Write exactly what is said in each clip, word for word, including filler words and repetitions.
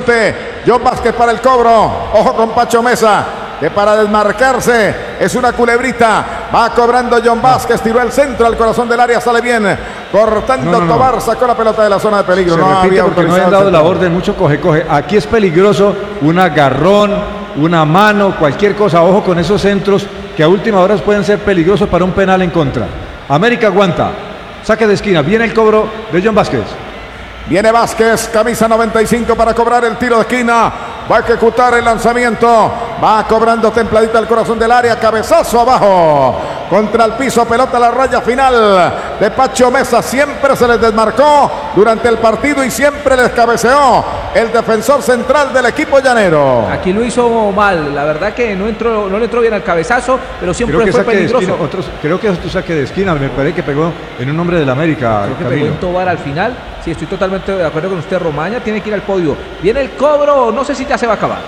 veinte. John Vázquez para el cobro. Ojo con Pacho Mesa, que para desmarcarse es una culebrita. Va cobrando John Vázquez, tiró el centro al corazón del área, sale bien. Cortando no, no, no. Tobar, sacó la pelota de la zona de peligro. Se no repite había porque no habían dado la orden, mucho coge-coge. Aquí es peligroso un agarrón, una mano, cualquier cosa. Ojo con esos centros que a última hora pueden ser peligrosos para un penal en contra. América aguanta. Saque de esquina, viene el cobro de John Vázquez. Viene Vázquez, camisa noventa y cinco para cobrar el tiro de esquina. Va a ejecutar el lanzamiento. Va cobrando templadita el corazón del área. Cabezazo abajo. Contra el piso, pelota a la raya final de Pacho Mesa. Siempre se les desmarcó durante el partido y siempre les cabeceó el defensor central del equipo llanero. Aquí lo hizo mal. La verdad que no entró, no le entró bien al cabezazo, pero siempre creo que fue saque peligroso. De esquina, otros, creo que otro saque de esquina. Me parece que pegó en un hombre del América. Creo que Camilo. pegó en Tobar al final. Sí, estoy totalmente de acuerdo con usted, Romaña. Tiene que ir al podio. Viene el cobro. No sé si ya se va a acabar.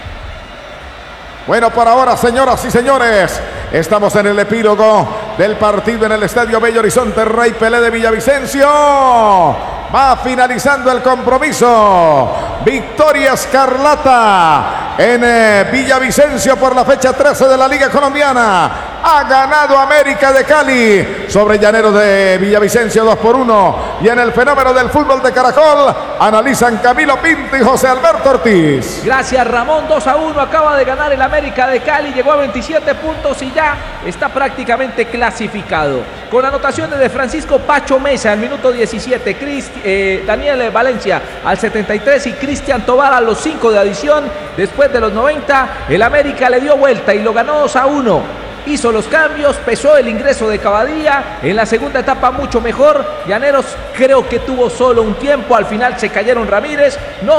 Bueno, por ahora, señoras y señores, estamos en el epílogo del partido en el Estadio Bello Horizonte Rey Pelé de Villavicencio. Va finalizando el compromiso. Victoria escarlata en eh, Villavicencio por la fecha trece de la Liga Colombiana. Ha ganado América de Cali sobre Llaneros de Villavicencio dos por uno. Y en el fenómeno del fútbol de Caracol analizan Camilo Pinto y José Alberto Ortiz. Gracias, Ramón. dos a uno acaba de ganar el América de Cali. Llegó a veintisiete puntos y ya está prácticamente clasificado. Con anotaciones de Francisco Pacho Mesa al minuto diecisiete, Chris, eh, Daniel Valencia al setenta y tres y Cristian Tobar a los cinco de adición. Después de los noventa, el América le dio vuelta y lo ganó dos a uno. Hizo los cambios, pesó el ingreso de Cavadía. En la segunda etapa mucho mejor. Llaneros creo que tuvo solo un tiempo. Al final se cayeron Ramírez.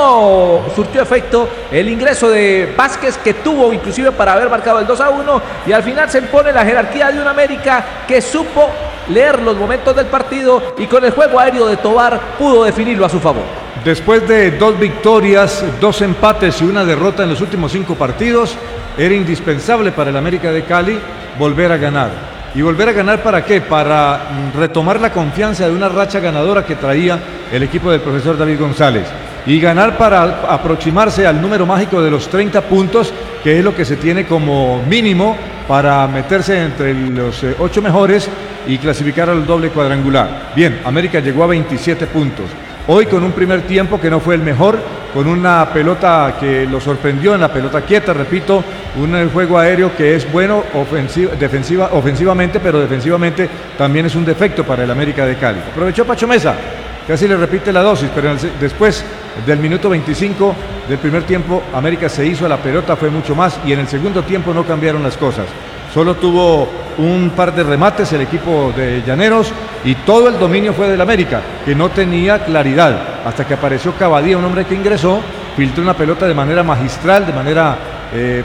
No surtió efecto el ingreso de Vázquez, que tuvo inclusive para haber marcado el dos a uno. Y al final se impone la jerarquía de un América que supo leer los momentos del partido y con el juego aéreo de Tobar pudo definirlo a su favor. Después de dos victorias, dos empates y una derrota en los últimos cinco partidos, era indispensable para el América de Cali volver a ganar. ¿Y volver a ganar para qué? Para retomar la confianza de una racha ganadora que traía el equipo del profesor David González. Y ganar para aproximarse al número mágico de los treinta puntos, que es lo que se tiene como mínimo para meterse entre los eh, ocho mejores y clasificar al doble cuadrangular. Bien, América llegó a veintisiete puntos. Hoy con un primer tiempo que no fue el mejor, con una pelota que lo sorprendió en la pelota quieta, repito, un juego aéreo que es bueno ofensiva, defensiva, ofensivamente, pero defensivamente también es un defecto para el América de Cali. Aprovechó Pacho Mesa, casi le repite la dosis, pero el, después del minuto veinticinco del primer tiempo, América se hizo a la pelota, fue mucho más, y en el segundo tiempo no cambiaron las cosas. Solo tuvo un par de remates el equipo de Llaneros y todo el dominio fue del América, que no tenía claridad, hasta que apareció Cavadía, un hombre que ingresó, filtró una pelota de manera magistral, de manera eh,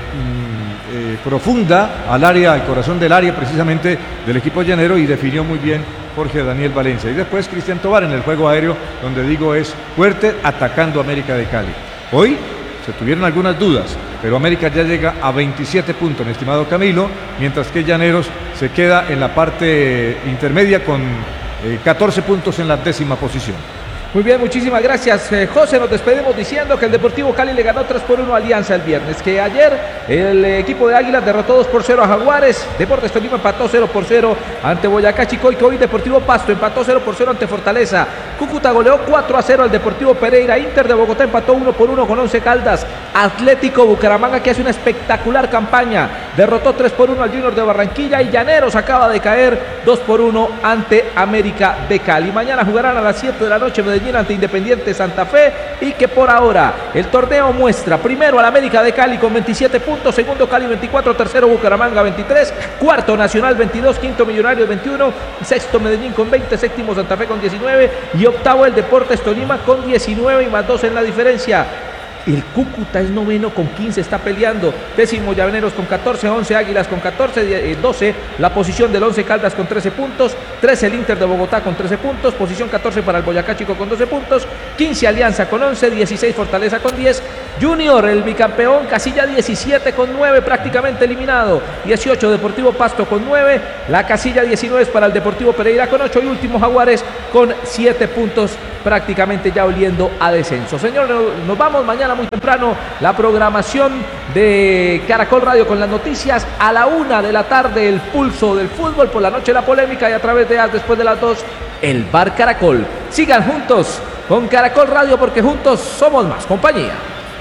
eh, profunda al área, al corazón del área precisamente del equipo llanero, y definió muy bien Jorge Daniel Valencia. Y después Cristian Tobar en el juego aéreo, donde digo es fuerte, atacando a América de Cali. Hoy se tuvieron algunas dudas, pero América ya llega a veintisiete puntos, mi estimado Camilo, mientras que Llaneros se queda en la parte intermedia con eh, catorce puntos en la décima posición. Muy bien, muchísimas gracias, eh, José. Nos despedimos diciendo que el Deportivo Cali le ganó tres por uno a Alianza el viernes, que ayer el equipo de Águilas derrotó dos por cero a Jaguares, Deportes Tolima empató cero por cero ante Boyacá Chico, y hoy Deportivo Pasto empató cero por cero ante Fortaleza, Cúcuta goleó cuatro a cero al Deportivo Pereira, Inter de Bogotá empató uno por uno con Once Caldas, Atlético Bucaramanga, que hace una espectacular campaña, derrotó tres por uno al Junior de Barranquilla, y Llaneros acaba de caer dos por uno ante América de Cali. Mañana jugarán a las siete de la noche Medellín ante Independiente Santa Fe, y que por ahora el torneo muestra primero al América de Cali con veintisiete puntos, segundo Cali veinticuatro, tercero Bucaramanga veintitrés, cuarto Nacional veintidós, quinto Millonarios veintiuno, sexto Medellín con veinte, séptimo Santa Fe con diecinueve y octavo el Deportes Tolima con diecinueve y más dos en la diferencia. El Cúcuta es noveno con quince, está peleando. Décimo Llaneros con catorce, once Águilas con catorce, doce la posición del Once Caldas con trece puntos, trece el Inter de Bogotá con trece puntos, posición catorce para el Boyacá Chico con doce puntos, quince Alianza con once, dieciséis Fortaleza con diez Junior, el bicampeón, casilla diecisiete con nueve, prácticamente eliminado. dieciocho Deportivo Pasto con nueve. La casilla diecinueve es para el Deportivo Pereira con ocho. Y último Jaguares con siete puntos, prácticamente ya oliendo a descenso. Señores, nos vamos mañana muy temprano. La programación de Caracol Radio con las noticias a la una de la tarde, el pulso del fútbol, por la noche la polémica y a través de después de las dos, el Bar Caracol. Sigan juntos con Caracol Radio porque juntos somos más compañía.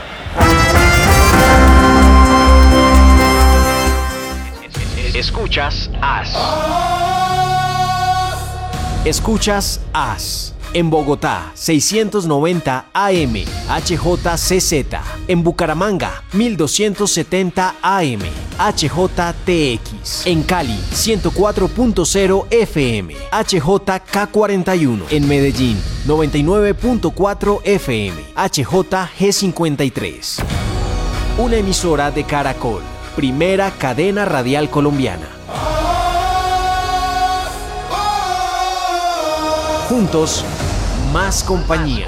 Escuchas As. Escuchas As. En Bogotá, seiscientos noventa A M, H J C Z. En Bucaramanga, mil doscientos setenta A M, H J T X. En Cali, ciento cuatro punto cero F M, H J K cuarenta y uno. En Medellín, noventa y nueve punto cuatro F M, H J G cincuenta y tres. Una emisora de Caracol, primera cadena radial colombiana. Juntos, más compañía.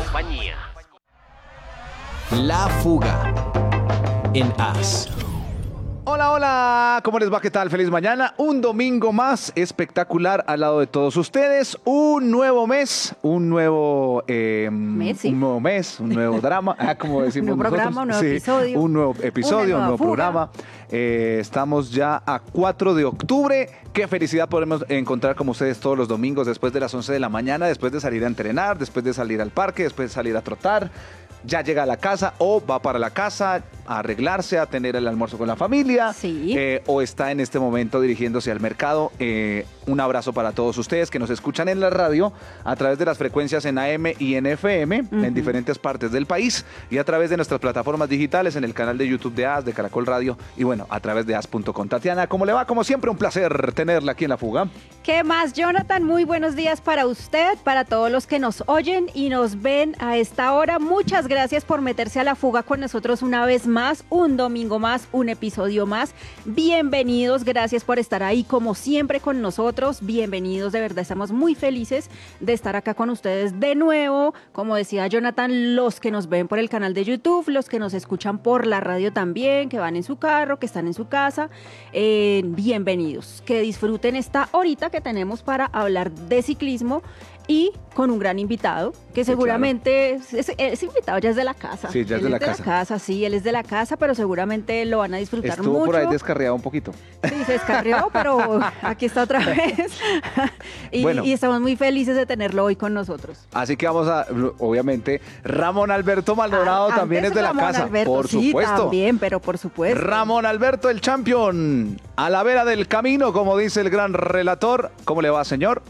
La Fuga en As. Hola, hola, ¿cómo les va? ¿Qué tal? Feliz mañana, un domingo más espectacular al lado de todos ustedes, un nuevo mes, un nuevo eh, mes, sí. un nuevo mes, un nuevo drama, ah, como decimos un nuevo nosotros. programa, un nuevo Sí, episodio, un nuevo episodio, un nuevo fuga. programa. Eh, estamos ya a cuatro de octubre. Qué felicidad podemos encontrar como ustedes todos los domingos después de las once de la mañana, después de salir a entrenar, después de salir al parque, después de salir a trotar. Ya llega a la casa o va para la casa a arreglarse, a tener el almuerzo con la familia, sí. eh, o está en este momento dirigiéndose al mercado. Eh, un abrazo para todos ustedes que nos escuchan en la radio a través de las frecuencias en A M y en F M, uh-huh, en diferentes partes del país, y a través de nuestras plataformas digitales en el canal de YouTube de As, de Caracol Radio, y bueno, a través de as punto com. Tatiana, ¿cómo le va? Como siempre, un placer tenerla aquí en La Fuga. ¿Qué más, Jonathan? Muy buenos días para usted, para todos los que nos oyen y nos ven a esta hora. Muchas gracias por meterse a La Fuga con nosotros una vez más, un domingo más, un episodio más. Bienvenidos, gracias por estar ahí como siempre con nosotros. Bienvenidos, de verdad, estamos muy felices de estar acá con ustedes de nuevo. Como decía Jonathan, los que nos ven por el canal de YouTube, los que nos escuchan por la radio también, que van en su carro, que están en su casa, eh, bienvenidos. Que disfruten esta horita que tenemos para hablar de ciclismo y con un gran invitado, que sí, seguramente, claro. ese, ese invitado ya es de la casa. Sí, ya es él de la es de casa. la casa. Sí, él es de la casa, pero seguramente lo van a disfrutar Estuvo mucho. por ahí descarriado un poquito. Sí, se descarrió, pero aquí está otra vez. y, bueno. y estamos muy felices de tenerlo hoy con nosotros. Así que vamos a, obviamente, Ramón Alberto Maldonado Ah, también es de la Ramón casa, Alberto, por sí, supuesto. También, pero por supuesto. Ramón Alberto, el champion, a la vera del camino, como dice el gran relator. ¿Cómo le va, señor?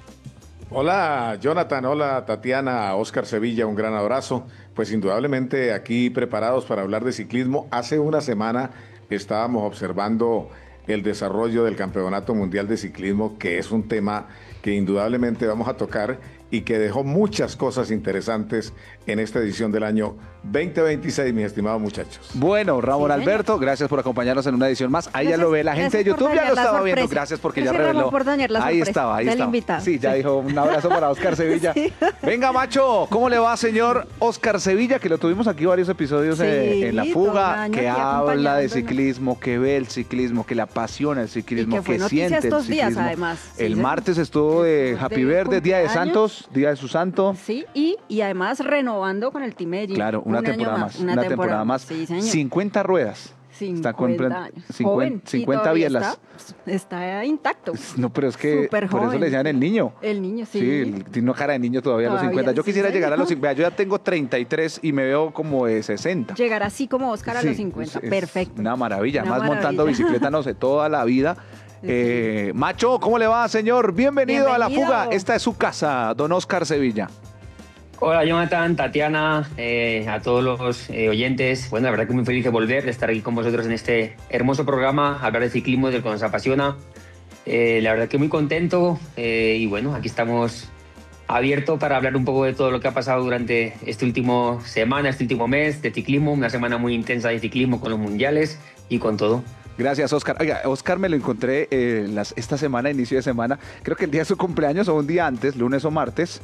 Hola Jonathan, hola Tatiana, Oscar Sevilla, un gran abrazo. Pues indudablemente aquí preparados para hablar de ciclismo. Hace una semana estábamos observando el desarrollo del Campeonato Mundial de Ciclismo, que es un tema que indudablemente vamos a tocar y que dejó muchas cosas interesantes en esta edición del año veinte veintiséis, mis estimados muchachos. Bueno, Ramón Sí, Alberto, gracias por acompañarnos en una edición más. Ahí Gracias, ya lo ve la gente de gracias por YouTube, ya lo dañar la estaba viendo. sorpresa. Gracias porque Gracias, ya reveló. Ramón, por dañar la ahí sorpresa estaba, ahí del estaba. invitado. Sí, ya Sí. dijo un abrazo para Oscar Sevilla. Sí. Venga, macho, ¿cómo le va, señor Oscar Sevilla? Que lo tuvimos aquí varios episodios Sí, eh, en La todo un Fuga, año que aquí habla de acompañándonos. ciclismo, que ve el ciclismo, que le apasiona el ciclismo, Y que fue que noticia siente estos el días, ciclismo. además. Sí, el sí. martes estuvo de Estuvo Happy de Verde, Día de cumpleaños. Santos, Día de su santo. Sí, y, y además renovando con el Team Medellín. Claro, una Un año temporada más, una, una temporada más. Sí, señor. cincuenta ruedas. Está con cincuenta plan- años. cincuenta Joven, y cincuenta todavía bielas. Está, está intacto. No, pero es que Súper por eso joven. le decían el niño. El niño, sí. Sí, el- tiene una cara de niño todavía, a los Todavía, cincuenta. Yo sí, quisiera señor. llegar a los cincuenta. Yo ya tengo treinta y tres y me veo como de sesenta. Llegar así como Oscar a Sí, los cincuenta. es- es Perfecto. Una maravilla. Una Más montando maravilla. bicicleta, no sé, toda la vida. Eh, Macho, ¿cómo le va, señor? Bienvenido, a La Bienvenido. Fuga. Esta es su casa, don Oscar Sevilla. Hola Jonathan, Tatiana, eh, a todos los eh, oyentes. Bueno, la verdad que muy feliz de volver, de estar aquí con vosotros en este hermoso programa, hablar de ciclismo, del que nos apasiona. Eh, la verdad que muy contento eh, y bueno, aquí estamos abiertos para hablar un poco de todo lo que ha pasado durante este último semana, este último mes de ciclismo, una semana muy intensa de ciclismo con los mundiales y con todo. Gracias, Oscar. Oiga, Oscar me lo encontré eh, las, esta semana, inicio de semana, creo que el día de su cumpleaños o un día antes, lunes o martes.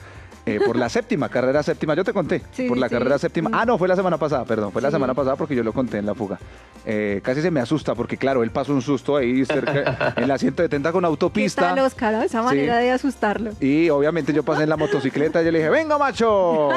eh, por la séptima, carrera séptima, yo te conté, Sí, por la sí. carrera séptima. Ah, no, fue la semana pasada, perdón, fue la Sí. semana pasada porque yo lo conté en la fuga. Eh, casi se me asusta porque, claro, él pasó un susto ahí cerca, en la ciento setenta con ¿Qué autopista. tal, Oscar? ¿No? Esa manera Sí. de asustarlo. Y obviamente yo pasé en la motocicleta y yo le dije, venga macho.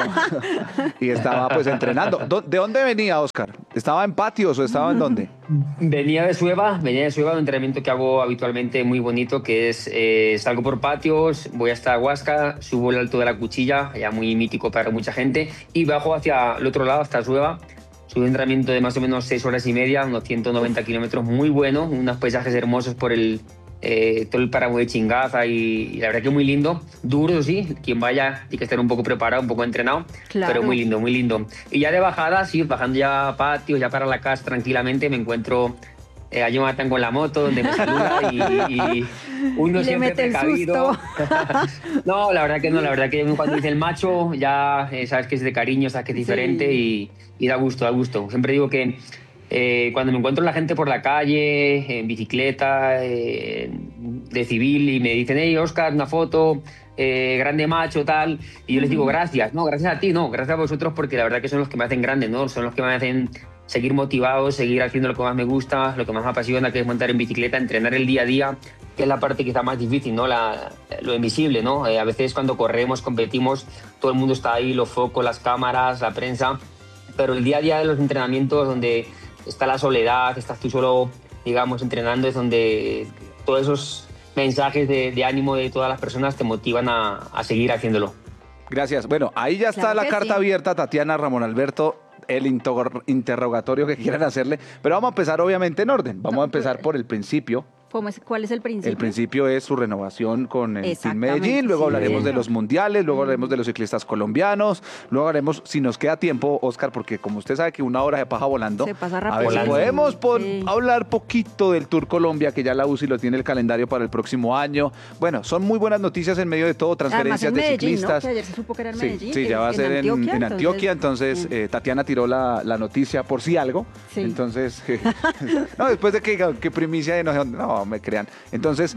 Y estaba pues entrenando. ¿Dó- ¿De dónde venía, Oscar? ¿Estaba en patios o estaba en dónde? Venía de Sueva, venía de Sueva, un entrenamiento que hago habitualmente muy bonito, que es eh, salgo por patios, voy hasta Huasca, subo el Alto de la Cuchilla, ya muy mítico para mucha gente, y bajo hacia el otro lado, hasta Sueva. Subo un entrenamiento de más o menos seis horas y media, unos ciento noventa kilómetros, muy bueno, unos paisajes hermosos por el, eh, todo el páramo de Chingaza y, y la verdad que muy lindo. Duro, sí, quien vaya tiene que estar un poco preparado, un poco entrenado, Claro. pero muy lindo, muy lindo. Y ya de bajada, sí, bajando ya a patios, ya para la casa tranquilamente, me encuentro eh, a Jonathan con la moto, donde me saluda y, y uno Y le siempre mete el precavido. susto. No, la verdad que no, la verdad que cuando dice el macho ya eh, sabes que es de cariño, sabes que es diferente Sí. y, y da gusto, da gusto. Siempre digo que eh, cuando me encuentro la gente por la calle, en bicicleta, eh, de civil, y me dicen, hey, Oscar, una foto, eh, grande macho, tal, y yo les digo, gracias, no, gracias a ti, no, gracias a vosotros, porque la verdad que son los que me hacen grande, ¿no? Son los que me hacen seguir motivado, seguir haciendo lo que más me gusta, lo que más me apasiona, que es montar en bicicleta, entrenar el día a día, que es la parte quizá más difícil, ¿no? La, lo invisible, ¿no? Eh, a veces cuando corremos, competimos, todo el mundo está ahí, los focos, las cámaras, la prensa, pero el día a día de los entrenamientos, donde está la soledad, estás tú solo, digamos, entrenando, es donde todos esos mensajes de, de ánimo de todas las personas te motivan a, a seguir haciéndolo. Gracias. Bueno, ahí ya está Claro la que carta sí. abierta, Tatiana, Ramón Alberto, el intor- interrogatorio que quieran hacerle. Pero vamos a empezar obviamente en orden. Vamos No, a empezar pues- por el principio. ¿Cómo es- ¿Cuál es el principio? El principio es su renovación con el Team Exactamente, Medellín, luego sí, hablaremos de señor. los mundiales, luego hablaremos de los ciclistas colombianos, luego hablaremos, si nos queda tiempo, Oscar, porque como usted sabe que una hora se pasa volando, Se pasa a ver si rapidísimo. podemos pon- Sí. hablar poquito del Tour Colombia, que ya la U C I lo tiene el calendario para el próximo año. Bueno, son muy buenas noticias en medio de todo, Además transferencias en de Medellín, ¿no? ciclistas. Que ayer se supo que era en Sí, Medellín. sí, que ya va a es ser en Antioquia. en Antioquia, entonces mm. eh, Tatiana tiró la, la noticia por si algo. Sí. Entonces, no, después de que, que primicia de no, no me crean. Entonces,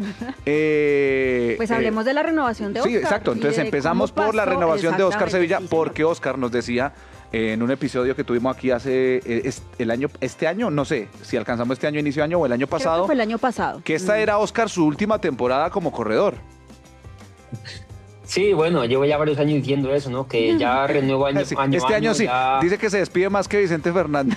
eh, Pues eh, hablemos de la renovación de Oscar. Sí, exacto. y Entonces de empezamos cómo por la pasó- renovación de Oscar exactamente, Sevilla, sí, porque señor. Oscar nos decía eh, en un episodio que tuvimos aquí hace eh, es- el año, este año, no sé si alcanzamos este año, inicio de año o el año Creo que pasado, fue el año pasado. que esta Mm. era Oscar su última temporada como corredor. Sí, bueno, llevo ya varios años diciendo eso, ¿no? Que ya renuevo año, Sí, año este año, año, sí. ya- Dice que se despide más que Vicente Fernández.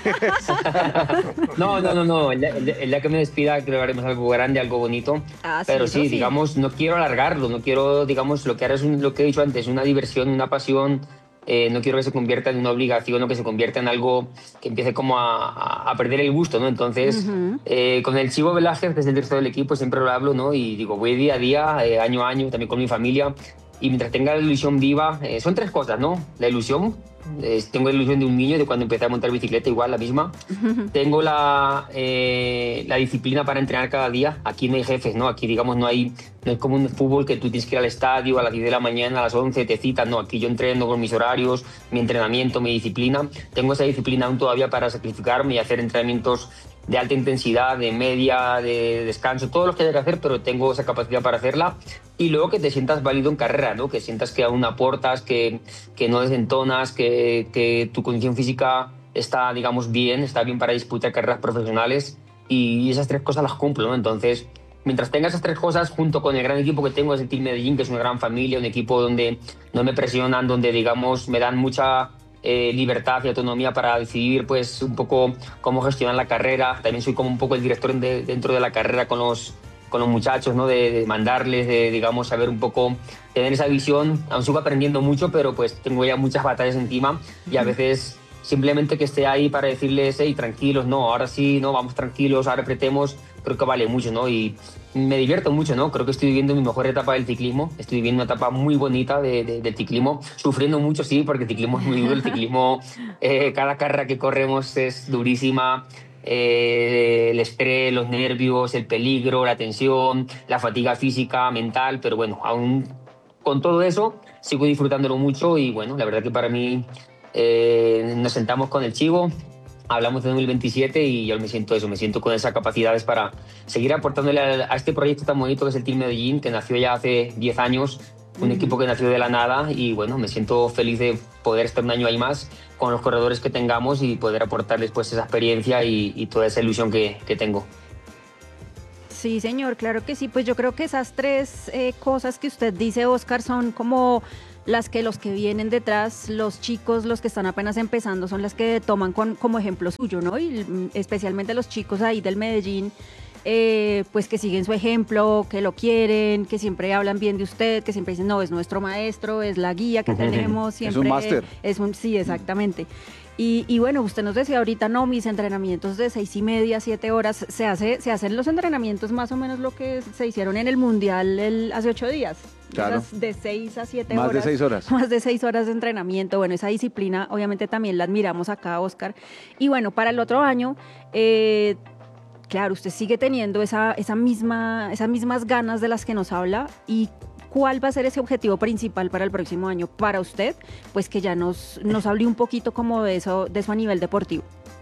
No, no, no, no. El día, el día- el día que me despida creo que haremos algo grande, algo bonito. Ah, sí, Pero eso sí, sí. digamos, no quiero alargarlo, no quiero, digamos, lo que ahora es un- lo que he dicho antes, una diversión, una pasión. Eh, no quiero que se convierta en una obligación o que se convierta en algo que empiece como a, a- a perder el gusto, ¿no? Entonces, Ujú. eh, con el Chivo Velázquez, que es el director del equipo, siempre lo hablo, ¿no? Y digo, voy día a día, eh, año a año, también con mi familia. Y mientras tenga la ilusión viva, eh, son tres cosas, ¿no? La ilusión, eh, tengo la ilusión de un niño de cuando empecé a montar bicicleta, igual la misma. Tengo la, eh, la disciplina para entrenar cada día. Aquí no hay jefes, ¿no? Aquí, digamos, no hay, no es como un fútbol que tú tienes que ir al estadio a las diez de la mañana, a las once te citan. No, aquí yo entreno con mis horarios, mi entrenamiento, mi disciplina. Tengo esa disciplina aún todavía para sacrificarme y hacer entrenamientos de alta intensidad, de media, de descanso, todos los que hay que hacer, pero tengo esa capacidad para hacerla. Y luego que te sientas válido en carrera, ¿no? Que sientas que aún aportas, que, que no desentonas, que, que tu condición física está, digamos, bien, está bien para disputar carreras profesionales, y esas tres cosas las cumplo, ¿no? Entonces, mientras tenga esas tres cosas junto con el gran equipo que tengo, es el Team Medellín, que es una gran familia, un equipo donde no me presionan, donde, digamos, me dan mucha eh, libertad y autonomía para decidir, pues, un poco cómo gestionar la carrera. También soy como un poco el director de, dentro de la carrera con los, con los muchachos, ¿no? De, de mandarles, de, digamos, saber un poco, tener esa visión. Aún sigo aprendiendo mucho, pero pues tengo ya muchas batallas encima, y a veces simplemente que esté ahí para decirles, hey, tranquilos, no, ahora sí, no, vamos tranquilos, ahora apretemos, creo que vale mucho, ¿no? Y me divierto mucho, ¿no? Creo que estoy viviendo mi mejor etapa del ciclismo, estoy viviendo una etapa muy bonita de, de, del ciclismo, sufriendo mucho, sí, porque el ciclismo es muy duro, el ciclismo, eh, cada carrera que corremos es durísima, eh, el estrés, los nervios, el peligro, la tensión, la fatiga física, mental, pero bueno, aún con todo eso sigo disfrutándolo mucho, y bueno, la verdad que para mí eh, nos sentamos con el Chivo, hablamos de dos mil veintisiete y yo me siento eso, me siento con esas capacidades para seguir aportándole a, a este proyecto tan bonito que es el Team Medellín, que nació ya hace diez años, un equipo que nació de la nada y bueno, me siento feliz de poder estar un año ahí más con los corredores que tengamos y poder aportarles pues esa experiencia y, y toda esa ilusión que, que tengo. Sí, señor, claro que sí. Pues yo creo que esas tres eh, cosas que usted dice, Oscar, son como las que los que vienen detrás, los chicos, los que están apenas empezando, son las que toman con, como ejemplo suyo, ¿no? Y mm, especialmente los chicos ahí del Medellín, eh, pues que siguen su ejemplo, que lo quieren, que siempre hablan bien de usted, que siempre dicen, no, es nuestro maestro, es la guía que tenemos, siempre. Es un máster. Es un, sí, exactamente. Y, y bueno, usted nos decía ahorita, no, mis entrenamientos de seis y media, siete horas, se hace, se hacen los entrenamientos más o menos lo que se hicieron en el Mundial el, hace ocho días. Claro. Esas de seis a siete Más horas. de seis horas. Más de seis horas de entrenamiento. Bueno, esa disciplina obviamente también la admiramos acá, Oscar. Y bueno, para el otro año, eh, claro, usted sigue teniendo esa, esa misma, esas mismas ganas de las que nos habla. ¿Y cuál va a ser ese objetivo principal para el próximo año para usted? Pues que ya nos, nos hable un poquito como de eso, de eso a nivel deportivo.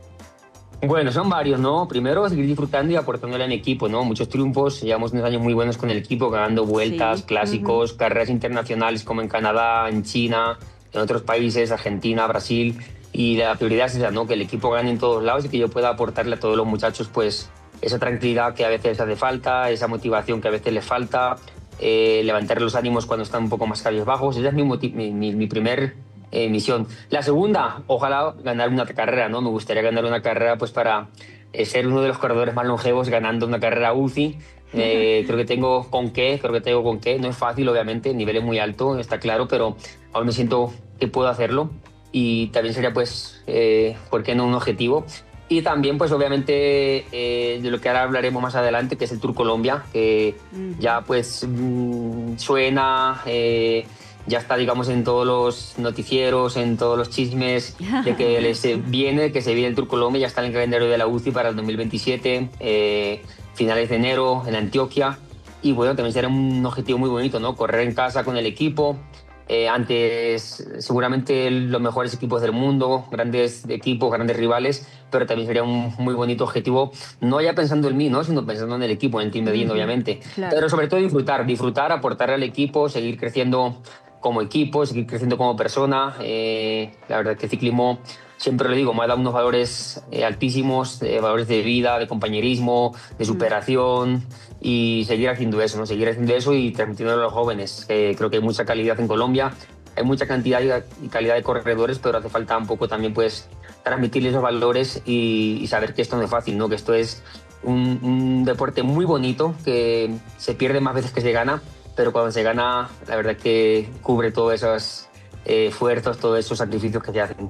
Bueno, son varios, ¿no? Primero, seguir disfrutando y aportándole a mi equipo, ¿no? Muchos triunfos, llevamos unos años muy buenos con el equipo, ganando vueltas, Sí. clásicos, Uh-huh. carreras internacionales como en Canadá, en China, en otros países, Argentina, Brasil. Y la prioridad es esa, ¿no? Que el equipo gane en todos lados y que yo pueda aportarle a todos los muchachos, pues, esa tranquilidad que a veces hace falta, esa motivación que a veces les falta, eh, levantar los ánimos cuando están un poco más cabizbajos. Esa es mi, moti- mi, mi, mi primer eh, misión. La segunda, ojalá ganar una carrera, ¿no? Me gustaría ganar una carrera pues para eh, ser uno de los corredores más longevos ganando una carrera U C I. Eh, creo que tengo con qué, creo que tengo con qué. No es fácil, obviamente, el nivel es muy alto, está claro, pero ahora me siento que puedo hacerlo y también sería pues, eh, ¿por qué no un objetivo? Y también, pues obviamente, eh, de lo que ahora hablaremos más adelante, que es el Tour Colombia, que Ujú. ya pues mm, suena, eh, ya está, digamos, en todos los noticieros, en todos los chismes, de que les eh, viene, que se viene el Tour Colombia, ya está en el calendario de la U C I para el dos mil veintisiete, eh, finales de enero en Antioquia. Y bueno, también será un objetivo muy bonito, ¿no? Correr en casa con el equipo. Eh, antes, seguramente los mejores equipos del mundo, grandes equipos, grandes rivales, pero también sería un muy bonito objetivo, no ya pensando en mí, ¿no? Sino pensando en el equipo, en el Team Medellín, Ujú, obviamente. claro. Pero sobre todo disfrutar, disfrutar, aportarle al equipo, seguir creciendo como equipo, seguir creciendo como persona. Eh, la verdad que el ciclismo, siempre lo digo, me ha dado unos valores eh, altísimos, eh, valores de vida, de compañerismo, de superación, y seguir haciendo eso, ¿no? Seguir haciendo eso y transmitiéndolo a los jóvenes. Eh, creo que hay mucha calidad en Colombia, hay mucha cantidad y calidad de corredores, pero hace falta un poco también pues transmitirles esos valores y, y saber que esto no es fácil, ¿no? Que esto es un, un deporte muy bonito, que se pierde más veces que se gana, pero cuando se gana, la verdad que cubre todos esos eh, esfuerzos, todos esos sacrificios que se hacen.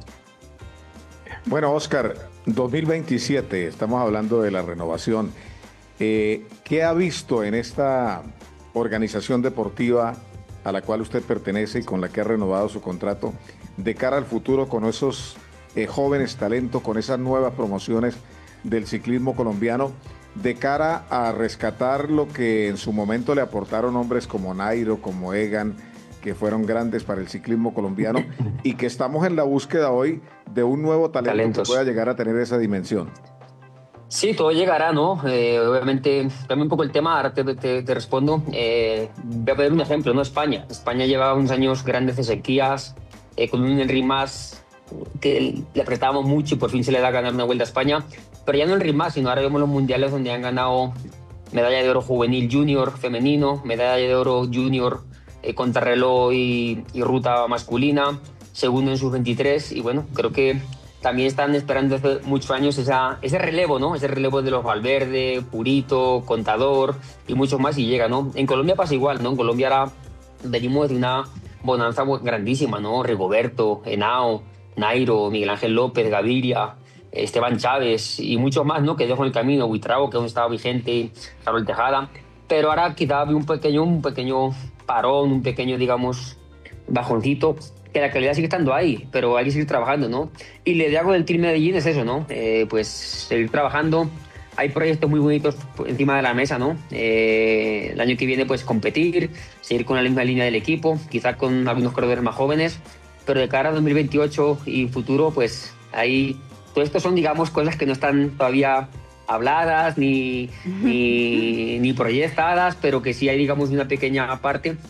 Bueno, Oscar, dos mil veintisiete, estamos hablando de la renovación. Eh, ¿Qué ha visto en esta organización deportiva a la cual usted pertenece y con la que ha renovado su contrato de cara al futuro con esos eh, jóvenes talentos, con esas nuevas promociones del ciclismo colombiano, de cara a rescatar lo que en su momento le aportaron hombres como Nairo, como Egan, que fueron grandes para el ciclismo colombiano y que estamos en la búsqueda hoy de un nuevo talento Talentos. que pueda llegar a tener esa dimensión? Sí, todo llegará, ¿no? Eh, obviamente, cambia un poco el tema, ahora te, te, te respondo. Eh, voy a poner un ejemplo, ¿no? España. España llevaba unos años grandes de sequías, eh, con un Henry Mas que le apretábamos mucho y por fin se le da a ganar una Vuelta a España. Pero ya no Henry Mas, sino ahora vemos los mundiales donde han ganado medalla de oro juvenil junior femenino, medalla de oro junior eh, contrarreloj y, y ruta masculina, segundo en sus veintitrés. Y bueno, creo que también están esperando hace muchos años esa, ese relevo, ¿no? Ese relevo de los Valverde, Purito, Contador y muchos más y llega, ¿no? En Colombia pasa igual, ¿no? En Colombia ahora venimos de una bonanza grandísima, ¿no? Rigoberto, Henao, Nairo, Miguel Ángel López, Gaviria, Esteban Chávez y muchos más, ¿no? Que dejó en el camino, Buitrago, que aún estaba vigente, Carol Tejada. Pero ahora quizá había un pequeño, un pequeño parón, un pequeño, digamos, bajoncito, que la calidad sigue estando ahí, pero hay que seguir trabajando, ¿no? Y la idea del Team Medellín es eso, ¿no? Eh, pues seguir trabajando. Hay proyectos muy bonitos encima de la mesa, ¿no? Eh, el año que viene, pues competir, seguir con la misma línea del equipo, quizás con algunos corredores más jóvenes, pero de cara a dos mil veintiocho y futuro, pues ahí, todo esto son, digamos, cosas que no están todavía habladas ni, ni, ni proyectadas, pero que sí hay, digamos, una pequeña parte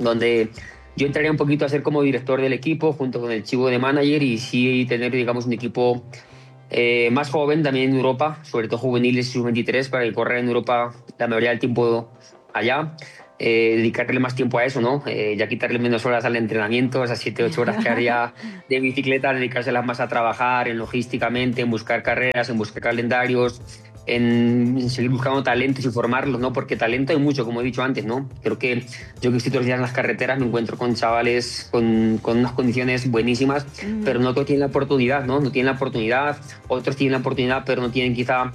donde yo entraría un poquito a ser como director del equipo junto con el chivo de manager y sí tener, digamos, un equipo eh, más joven también en Europa, sobre todo juveniles y sub veintitrés, para que corra en Europa la mayoría del tiempo allá. Eh, dedicarle más tiempo a eso, ¿no? Eh, ya quitarle menos horas al entrenamiento, esas siete ocho horas que haría de bicicleta, dedicárselas más a trabajar en logísticamente, en buscar carreras, en buscar calendarios, en seguir buscando talentos y formarlos, ¿no? Porque talento hay mucho, como he dicho antes, ¿no? Creo que yo que estoy todos los días en las carreteras me encuentro con chavales con, con unas condiciones buenísimas, mm. pero no todos tienen la oportunidad, ¿no? No tienen la oportunidad, otros tienen la oportunidad, pero no tienen quizá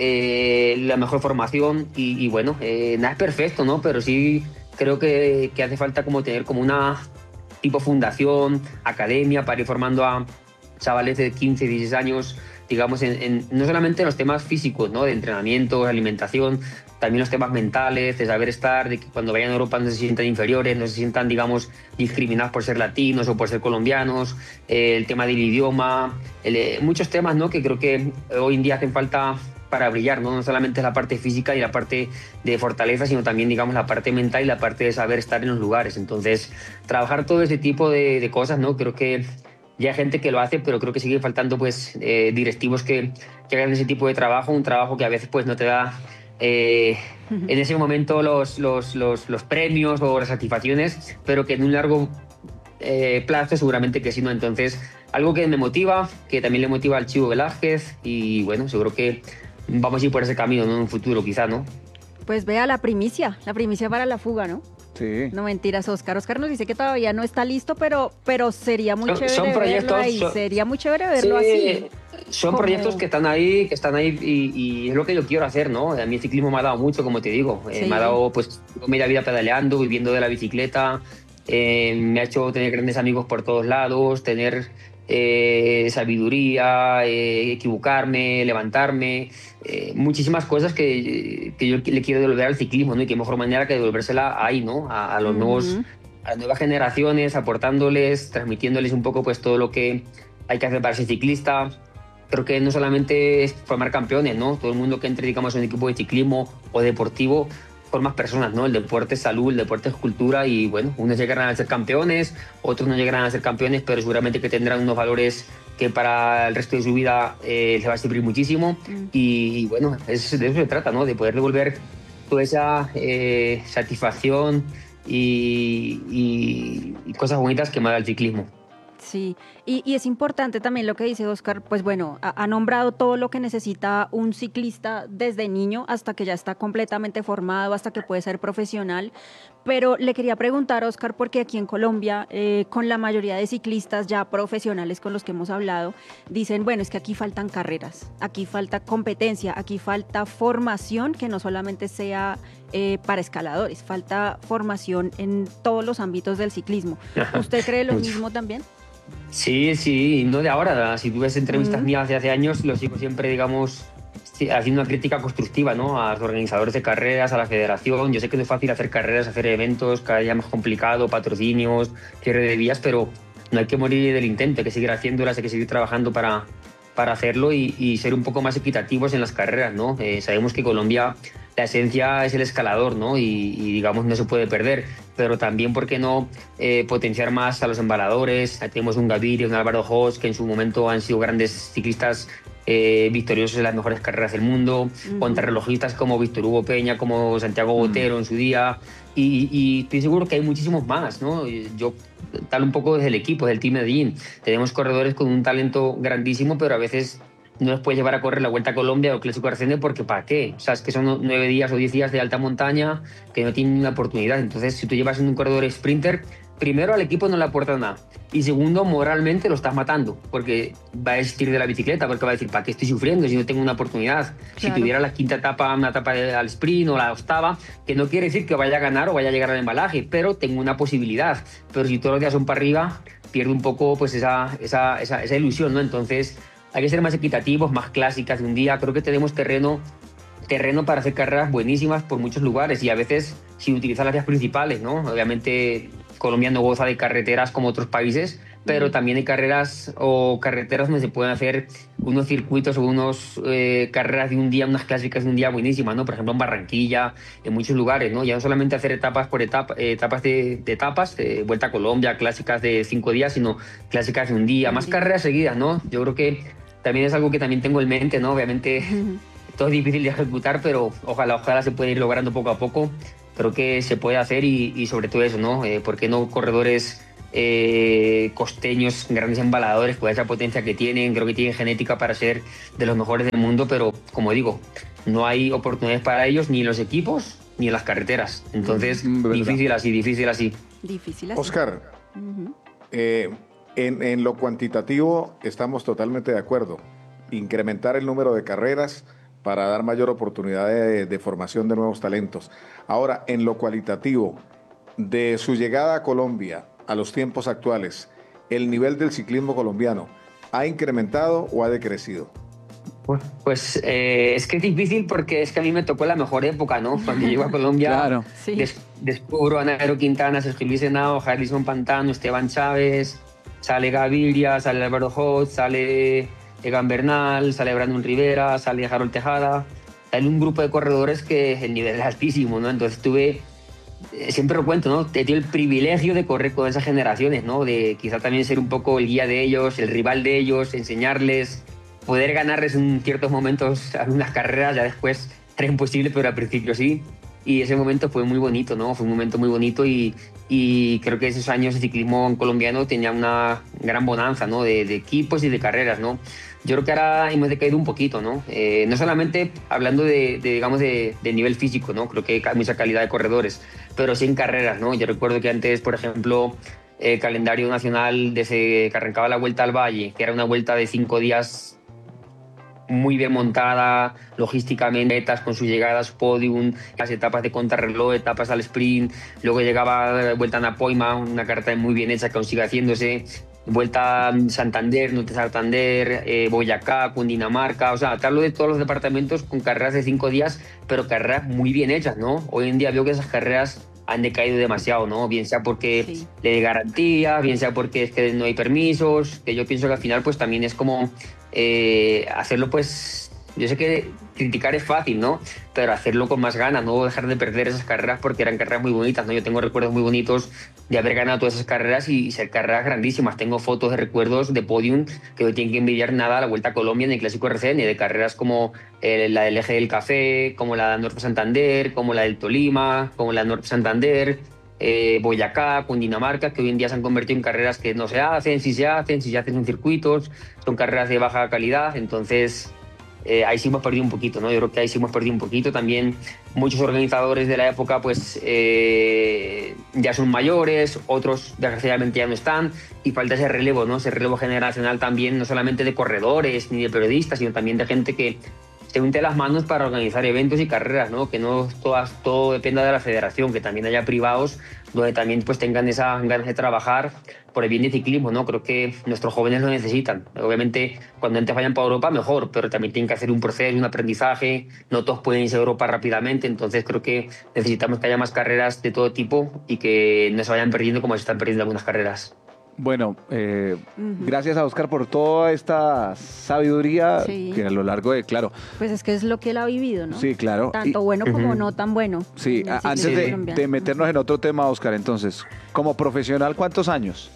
Eh, la mejor formación y, y bueno, eh, nada es perfecto, ¿no? Pero sí creo que, que hace falta como tener como una tipo fundación, academia para ir formando a chavales de quince, dieciséis años, digamos, en, en, no solamente en los temas físicos, ¿no? De entrenamiento, alimentación, también los temas mentales, de saber estar, de que cuando vayan a Europa no se sientan inferiores, no se sientan, digamos, discriminados por ser latinos o por ser colombianos, eh, el tema del idioma, el, eh, muchos temas, ¿no? Que creo que hoy en día hacen falta para brillar, ¿no? No solamente la parte física y la parte de fortaleza, sino también, digamos, la parte mental y la parte de saber estar en los lugares. Entonces, trabajar todo ese tipo de, de cosas, ¿no? Creo que ya hay gente que lo hace, pero creo que sigue faltando, pues, eh, directivos que, que hagan ese tipo de trabajo, un trabajo que a veces, pues, no te da eh, en ese momento los, los, los, los premios o las satisfacciones, pero que en un largo eh, plazo seguramente que sí, ¿no? Entonces, algo que me motiva, que también le motiva al Chivo Velázquez y, bueno, seguro que vamos a ir por ese camino, ¿no? En un futuro, quizá, ¿no? Pues vea la primicia, la primicia para la fuga, ¿no? Sí. No mentiras, Oscar. Oscar nos dice que todavía no está listo, pero, pero sería muy son, chévere son proyectos, verlo ahí. Son, sería muy chévere verlo sí, así. Son como... proyectos que están ahí, que están ahí y, y es lo que yo quiero hacer, ¿no? A mí el ciclismo me ha dado mucho, como te digo. Sí. Eh, me ha dado, pues, media vida pedaleando, viviendo de la bicicleta. Eh, me ha hecho tener grandes amigos por todos lados, tener eh, sabiduría, eh, equivocarme, levantarme, eh, muchísimas cosas que, que yo le quiero devolver al ciclismo, ¿no? Y qué mejor manera que devolvérsela ahí, ¿no? A, a los uh-huh. nuevos, a las nuevas generaciones, aportándoles, transmitiéndoles un poco, pues, todo lo que hay que hacer para ser ciclista. Creo que no solamente es formar campeones, ¿no? Todo el mundo que entre, digamos, en un equipo de ciclismo o deportivo formas personas, ¿no? El deporte es salud, el deporte es cultura y, bueno, unos llegarán a ser campeones, otros no llegarán a ser campeones, pero seguramente que tendrán unos valores que para el resto de su vida eh, les va a servir muchísimo mm. y, y, bueno, es, de eso se trata, ¿no? De poder devolver toda esa eh, satisfacción y, y, y cosas bonitas que me da el ciclismo. Sí, y, y es importante también lo que dice Oscar, pues bueno, ha, ha nombrado todo lo que necesita un ciclista desde niño hasta que ya está completamente formado, hasta que puede ser profesional, pero le quería preguntar, Oscar, porque aquí en Colombia, eh, con la mayoría de ciclistas ya profesionales con los que hemos hablado, dicen, bueno, es que aquí faltan carreras, aquí falta competencia, aquí falta formación que no solamente sea eh, para escaladores, falta formación en todos los ámbitos del ciclismo. ¿Usted cree lo mismo también? Sí, sí, no de ahora. Si tú ves entrevistas uh-huh. mías de hace años, lo sigo siempre, digamos, haciendo una crítica constructiva, ¿no? A los organizadores de carreras, a la federación. Yo sé que no es fácil hacer carreras, hacer eventos, cada día más complicado, patrocinios, cierre de vías, pero no hay que morir del intento, hay que seguir haciéndolas, hay que seguir trabajando para, para hacerlo y, y ser un poco más equitativos en las carreras, ¿no? Eh, sabemos que Colombia, la esencia es el escalador, ¿no? Y, y digamos, no se puede perder, pero también, ¿por qué no eh, potenciar más a los embaladores? Tenemos un Gaviria, un Álvaro Jos, que en su momento han sido grandes ciclistas eh, victoriosos en las mejores carreras del mundo, uh-huh. contrarrelojistas como Víctor Hugo Peña, como Santiago Botero uh-huh. en su día, y, y estoy seguro que hay muchísimos más, ¿no? Yo tal un poco desde el equipo, desde el Team Medellín, tenemos corredores con un talento grandísimo, pero a veces no les puedes llevar a correr la Vuelta a Colombia o el Clásico Arcende porque ¿para qué? O sea, es que son nueve días o diez días de alta montaña que no tienen una oportunidad. Entonces, si tú llevas un corredor sprinter, primero al equipo no le aportas nada. Y segundo, moralmente lo estás matando porque va a desistir de la bicicleta, porque va a decir, ¿para qué estoy sufriendo si no tengo una oportunidad? Claro. Si tuviera la quinta etapa, una etapa al sprint o la octava, que no quiere decir que vaya a ganar o vaya a llegar al embalaje, pero tengo una posibilidad. Pero si todos los días son para arriba, pierde un poco pues esa, esa, esa, esa ilusión, ¿no? Entonces, hay que ser más equitativos, más clásicas de un día. Creo que tenemos terreno, terreno para hacer carreras buenísimas por muchos lugares y a veces sin utilizar las vías principales, ¿no? Obviamente Colombia no goza de carreteras como otros países, pero Mm. también hay carreras o carreteras donde se pueden hacer unos circuitos o unos eh, carreras de un día, unas clásicas de un día buenísimas, ¿no? Por ejemplo, en Barranquilla, en muchos lugares, ¿no? Ya no solamente hacer etapas por etapa, eh, etapas de, de etapas, de Vuelta a Colombia, clásicas de cinco días, sino clásicas de un día, Un más día. carreras seguidas, ¿no? Yo creo que también es algo que también tengo en mente, ¿no? Obviamente todo es difícil de ejecutar, pero ojalá, ojalá se pueda ir logrando poco a poco. Creo que se puede hacer y, y sobre todo eso, ¿no? Eh, ¿Por qué no corredores eh, costeños, grandes embaladores, con esa potencia que tienen? Creo que tienen genética para ser de los mejores del mundo, pero como digo, no hay oportunidades para ellos ni en los equipos ni en las carreteras. Entonces, Mm, verdad. difícil así, difícil así. Difícil así. Oscar, Ujú. eh, en, en lo cuantitativo estamos totalmente de acuerdo. Incrementar el número de carreras para dar mayor oportunidad de, de formación de nuevos talentos. Ahora, en lo cualitativo, de su llegada a Colombia a los tiempos actuales, ¿el nivel del ciclismo colombiano ha incrementado o ha decrecido? Pues eh, es que es difícil porque es que a mí me tocó la mejor época, ¿no? Cuando llego a Colombia, Claro. Sí. des- descubro a Nairo Quintana, Sergio Luis Henao, Harrison Pantano, Esteban Chávez, sale Gaviria, sale Álvaro Hot, sale Egan Bernal, sale Brandon Rivera, sale Harold Tejada. Sale un grupo de corredores que el nivel es altísimo, ¿no? Entonces tuve, eh, siempre lo cuento, ¿no? He tenido el privilegio de correr con esas generaciones, ¿no? De quizá también ser un poco el guía de ellos, el rival de ellos, enseñarles, poder ganarles en ciertos momentos algunas carreras, ya después era imposible, pero al principio sí. Y ese momento fue muy bonito, ¿no? Fue un momento muy bonito y, y creo que esos años de ciclismo colombiano tenía una gran bonanza, ¿no? De, de equipos y de carreras, ¿no? Yo creo que ahora hemos decaído un poquito, ¿no? Eh, no solamente hablando de, de digamos, de, de nivel físico, ¿no? Creo que hay mucha calidad de corredores, pero sí en carreras, ¿no? Yo recuerdo que antes, por ejemplo, el calendario nacional desde que arrancaba la Vuelta al Valle, que era una vuelta de cinco días muy bien montada, logísticamente, metas con sus llegadas, podium, las etapas de contrarreloj, etapas al sprint, luego llegaba Vuelta a Napoima, una carta muy bien hecha que aún sigue haciéndose, Vuelta a Santander, Norte Santander, eh, Boyacá, Cundinamarca, o sea, te hablo de todos los departamentos con carreras de cinco días, pero carreras muy bien hechas, ¿no? Hoy en día veo que esas carreras han decaído demasiado, ¿no? Bien sea porque Sí. le de garantía, bien sea porque es que no hay permisos, que yo pienso que al final pues también es como eh, hacerlo pues, yo sé que criticar es fácil, ¿no? Pero hacerlo con más ganas, no dejar de perder esas carreras porque eran carreras muy bonitas, ¿no? Yo tengo recuerdos muy bonitos de haber ganado todas esas carreras y, y ser carreras grandísimas. Tengo fotos de recuerdos de podium que no tienen que envidiar nada a la Vuelta a Colombia ni el Clásico R C N, de carreras como eh, la del Eje del Café, como la del Norte Santander, como la del Tolima, como la del Norte Santander, eh, Boyacá, Cundinamarca, que hoy en día se han convertido en carreras que no se hacen, si se hacen, si se hacen en circuitos, son carreras de baja calidad, entonces eh, ahí sí hemos perdido un poquito, ¿no? Yo creo que ahí sí hemos perdido un poquito. También muchos organizadores de la época pues eh, ya son mayores, otros desgraciadamente ya no están y falta ese relevo, ¿no? Ese relevo generacional también, no solamente de corredores ni de periodistas, sino también de gente que se unte las manos para organizar eventos y carreras, ¿no? Que no todas, todo dependa de la federación, que también haya privados donde también pues tengan esa ganas de trabajar por el bien del ciclismo, ¿no? Creo que nuestros jóvenes lo necesitan. Obviamente, cuando antes vayan para Europa, mejor, pero también tienen que hacer un proceso, un aprendizaje. No todos pueden irse a Europa rápidamente, entonces creo que necesitamos que haya más carreras de todo tipo y que no se vayan perdiendo como se están perdiendo algunas carreras. Bueno, eh, Ujú. gracias a Oscar por toda esta sabiduría Sí. que a lo largo de, claro, Pues es que es lo que él ha vivido, ¿no? sí, claro. Tanto Y- bueno como Ujú. no tan bueno. sí, en el a- antes ciclismo de, colombiano. de meternos en otro tema, Oscar, entonces, como profesional, ¿cuántos años?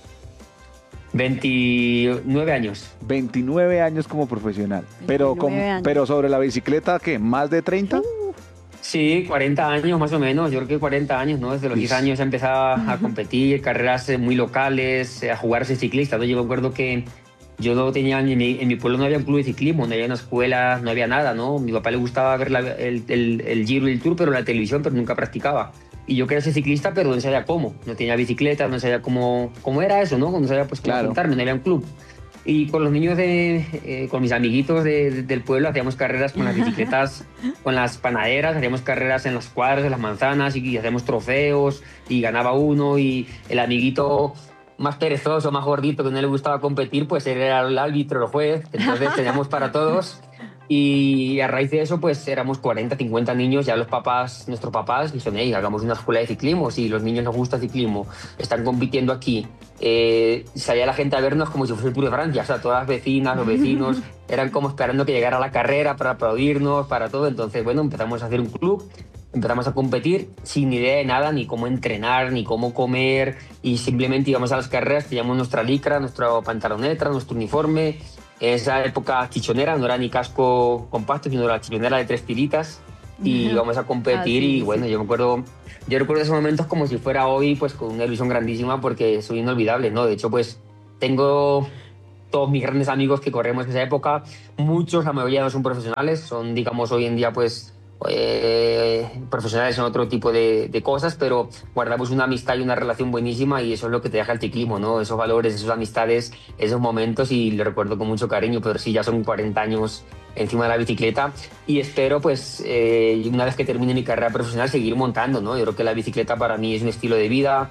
veintinueve años. veintinueve años como profesional. Pero, con- veintinueve años. pero sobre la bicicleta, ¿qué? ¿Más de treinta? Sí, cuarenta años más o menos, yo creo que cuarenta años, ¿no? Desde los diez años ya empezaba a competir, carreras eh, muy locales, eh, a jugarse ciclista, ¿no? Yo me acuerdo que yo no tenía, en mi, en mi pueblo no había un club de ciclismo, no había una escuela, no había nada, ¿no? A mi papá le gustaba ver la- el, el, el Giro y el Tour, pero en la televisión, pero nunca practicaba. Y yo quería ser ciclista, pero no sabía cómo, no tenía bicicleta, no sabía cómo, cómo era eso, ¿no? No sabía pues cómo Claro. juntarme, no había un club. Y con los niños, de, eh, con mis amiguitos de- de- del pueblo, hacíamos carreras con las bicicletas, con las panaderas, hacíamos carreras en las cuadras de las manzanas y, y hacíamos trofeos y ganaba uno y el amiguito más perezoso, más gordito, que no le gustaba competir, pues él era el árbitro, el juez, entonces teníamos para todos. Y a raíz de eso, pues éramos cuarenta, cincuenta niños, ya los papás, nuestros papás, dijeron, hey, hagamos una escuela de ciclismo, si los niños nos gusta el ciclismo, están compitiendo aquí. Eh, salía la gente a vernos como si fuese el Tour de Francia, o sea, todas las vecinas, los vecinos, eran como esperando que llegara la carrera para aplaudirnos, para todo. Entonces, bueno, empezamos a hacer un club, empezamos a competir sin idea de nada, ni cómo entrenar, ni cómo comer, y simplemente íbamos a las carreras, teníamos nuestra licra, nuestra pantaloneta, nuestro uniforme. En esa época chichonera, no era ni casco compacto, sino la chichonera de tres tiritas, y íbamos a competir. Ah, sí, y bueno, sí. yo me acuerdo, yo recuerdo esos momentos como si fuera hoy, pues con una ilusión grandísima, porque soy inolvidable, ¿no? De hecho, pues tengo todos mis grandes amigos que corremos en esa época, muchos, la mayoría no son profesionales, son, digamos, hoy en día, pues eh, profesionales en otro tipo de, de cosas, pero guardamos una amistad y una relación buenísima, y eso es lo que te deja el ciclismo, ¿no? Esos valores, esas amistades, esos momentos, y lo recuerdo con mucho cariño. Pero sí, ya son cuarenta años encima de la bicicleta, y espero, pues, eh, una vez que termine mi carrera profesional, seguir montando, ¿no? Yo creo que la bicicleta para mí es un estilo de vida,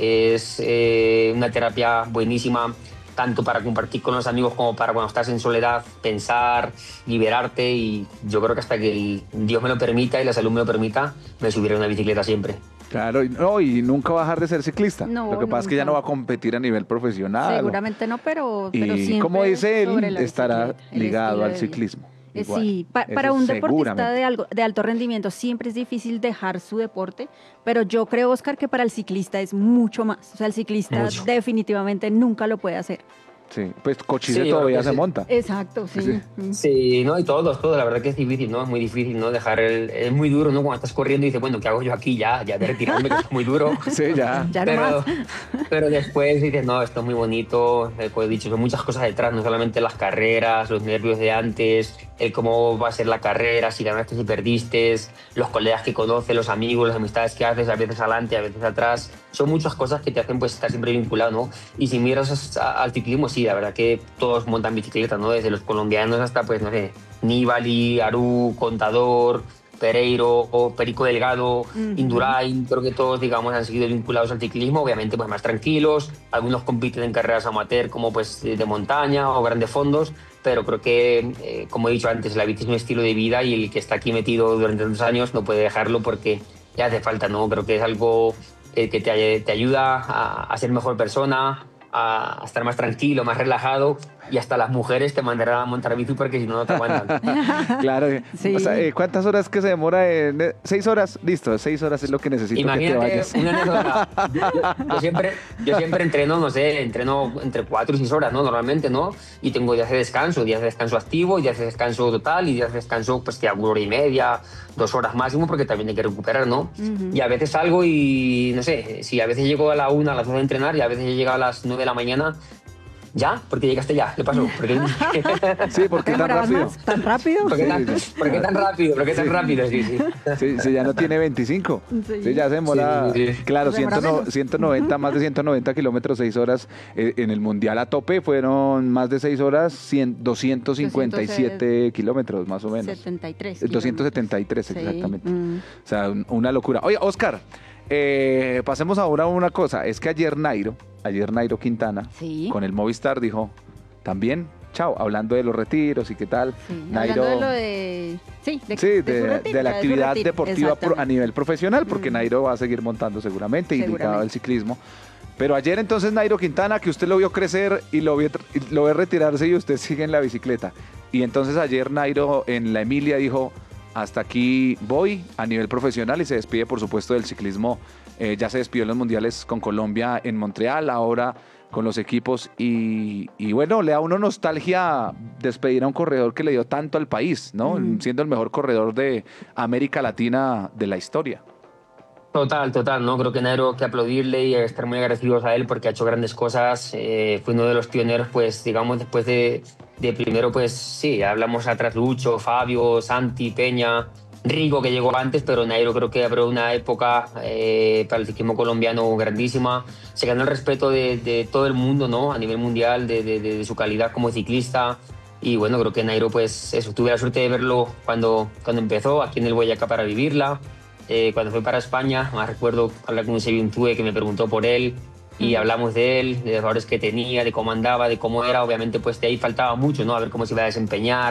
es eh, una terapia buenísima, tanto para compartir con los amigos como para cuando estás en soledad, pensar, liberarte. Y yo creo que hasta que el Dios me lo permita y la salud me lo permita, me subiré a una bicicleta siempre. Claro, y, no, y nunca va a dejar de ser ciclista. No, Lo que pasa es que ya nunca. no va a competir a nivel profesional. Seguramente no, pero, pero Y siempre como dice sobre él, la estará bicicleta, el ligado estilo al de vida. ciclismo. Eh, Igual. Sí, pa- Eso para un deportista seguramente. de, algo, de alto rendimiento siempre es difícil dejar su deporte, pero yo creo, Oscar, que para el ciclista es mucho más. O sea, el ciclista Mucho. definitivamente nunca lo puede hacer. Sí, pues Cochise Sí, yo todavía creo que se sí. monta. Exacto, sí. Sí. Mm. Sí, no, y todos, todos, la verdad que es difícil, ¿no? Es muy difícil, ¿no? Dejar el... Es muy duro, ¿no? Cuando estás corriendo y dices, bueno, ¿qué hago yo aquí? Ya, ya de retirarme, que es muy duro. Sí, ya. Ya no pero, más. pero después dices, no, esto es muy bonito, eh, como he dicho, son muchas cosas detrás, no solamente las carreras, los nervios de antes, el cómo va a ser la carrera, si ganaste, si perdiste, los colegas que conoces, los amigos, las amistades que haces, a veces adelante, a veces atrás. Son muchas cosas que te hacen, pues, estar siempre vinculado, ¿no? Y si miras a- al ciclismo, sí, la verdad que todos montan bicicleta, ¿no? Desde los colombianos hasta, pues, no sé, Nibali, Aru, Contador, Pereiro, o Perico Delgado, Indurain. Creo que todos, digamos, han seguido vinculados al ciclismo, obviamente, pues, más tranquilos. Algunos compiten en carreras amateur, como, pues, de montaña o grandes fondos, pero creo que, eh, como he dicho antes, la bici es un estilo de vida, y el que está aquí metido durante tantos años no puede dejarlo porque le hace falta, ¿no? Creo que es algo eh, que te, te ayuda a, a ser mejor persona, a, a estar más tranquilo, más relajado, y hasta las mujeres te mandarán a montar bici porque si no, no te aguantan. Claro. Sí. O sea, eh, ¿cuántas horas que se demora? En, eh, ¿Seis horas? Listo, seis horas es lo que necesito que te Imagínate vayas. una anécdota. Yo, yo- yo siempre, yo siempre entreno, no sé, entreno entre cuatro y seis horas, ¿no? Normalmente, ¿no? Y tengo días de descanso, días de descanso activo, días de descanso total, y días de descanso, pues, que hago una hora y media, dos horas máximo, porque también hay que recuperar, ¿no? Y a veces salgo y, no sé, si a veces llego a la una, a las dos de entrenar, y a veces llego a las nueve de la mañana. ¿Ya? ¿Por qué llegaste ya? ¿Qué pasó? ¿Por qué, Sí, ¿por qué ¿Te tan demorabas rápido? más? ¿Tan rápido? ¿Por qué tan, Sí, sí. ¿por qué tan rápido? ¿Por qué tan rápido? Sí, sí. Sí, sí, ya no tiene veinticinco. Sí. Sí, ya se demora. Sí, sí, sí. Claro, Se demora ciento no- menos. ciento noventa, más de ciento noventa kilómetros, seis horas. Eh, en el mundial a tope fueron más de seis horas, cien, doscientos cincuenta y siete kilómetros, más o menos. setenta y tres. Eh, doscientos setenta y tres, Sí. exactamente. Mm. O sea, un- una locura. Oye, Oscar, eh, pasemos ahora a una cosa. Es que ayer Nairo, ayer Nairo Quintana, Sí. con el Movistar dijo también, chao, hablando de los retiros y qué tal. Sí, Nairo, hablando de lo de... Sí, de, sí, de de, su retiro, de la su actividad retiro, deportiva pro- a exactamente. nivel profesional, porque Mm. Nairo va a seguir montando seguramente, y ligado Seguramente. al ciclismo. Pero ayer entonces Nairo Quintana, que usted lo vio crecer y lo, vio, y lo ve retirarse, y usted sigue en la bicicleta. Y entonces ayer Nairo en la Emilia dijo, hasta aquí voy a nivel profesional, y se despide, por supuesto, del ciclismo. Eh, ya se despidió en los mundiales con Colombia en Montreal, ahora con los equipos, y, y bueno, le da a uno nostalgia despedir a un corredor que le dio tanto al país, ¿no? Mm. Siendo el mejor corredor de América Latina de la historia. Total, total, ¿no? Creo que Nairo hay que aplaudirle y estar muy agradecidos a él porque ha hecho grandes cosas. Eh, fue uno de los pioneros, pues, digamos, después de, de primero, pues, sí, hablamos atrás Lucho, Fabio, Santi, Peña, Rigo, que llegó antes, pero Nairo creo que abrió una época eh, para el ciclismo colombiano grandísima. Se ganó el respeto de, de todo el mundo, ¿no? A nivel mundial, de, de, de su calidad como ciclista. Y bueno, creo que Nairo, pues, eso, tuve la suerte de verlo cuando, cuando empezó aquí en el Boyacá para vivirla. Eh, cuando fue para España, más recuerdo hablar con un Sevintue que me preguntó por él, y hablamos de él, de los valores que tenía, de cómo andaba, de cómo era. Obviamente, pues de ahí faltaba mucho, ¿no? A ver cómo se iba a desempeñar.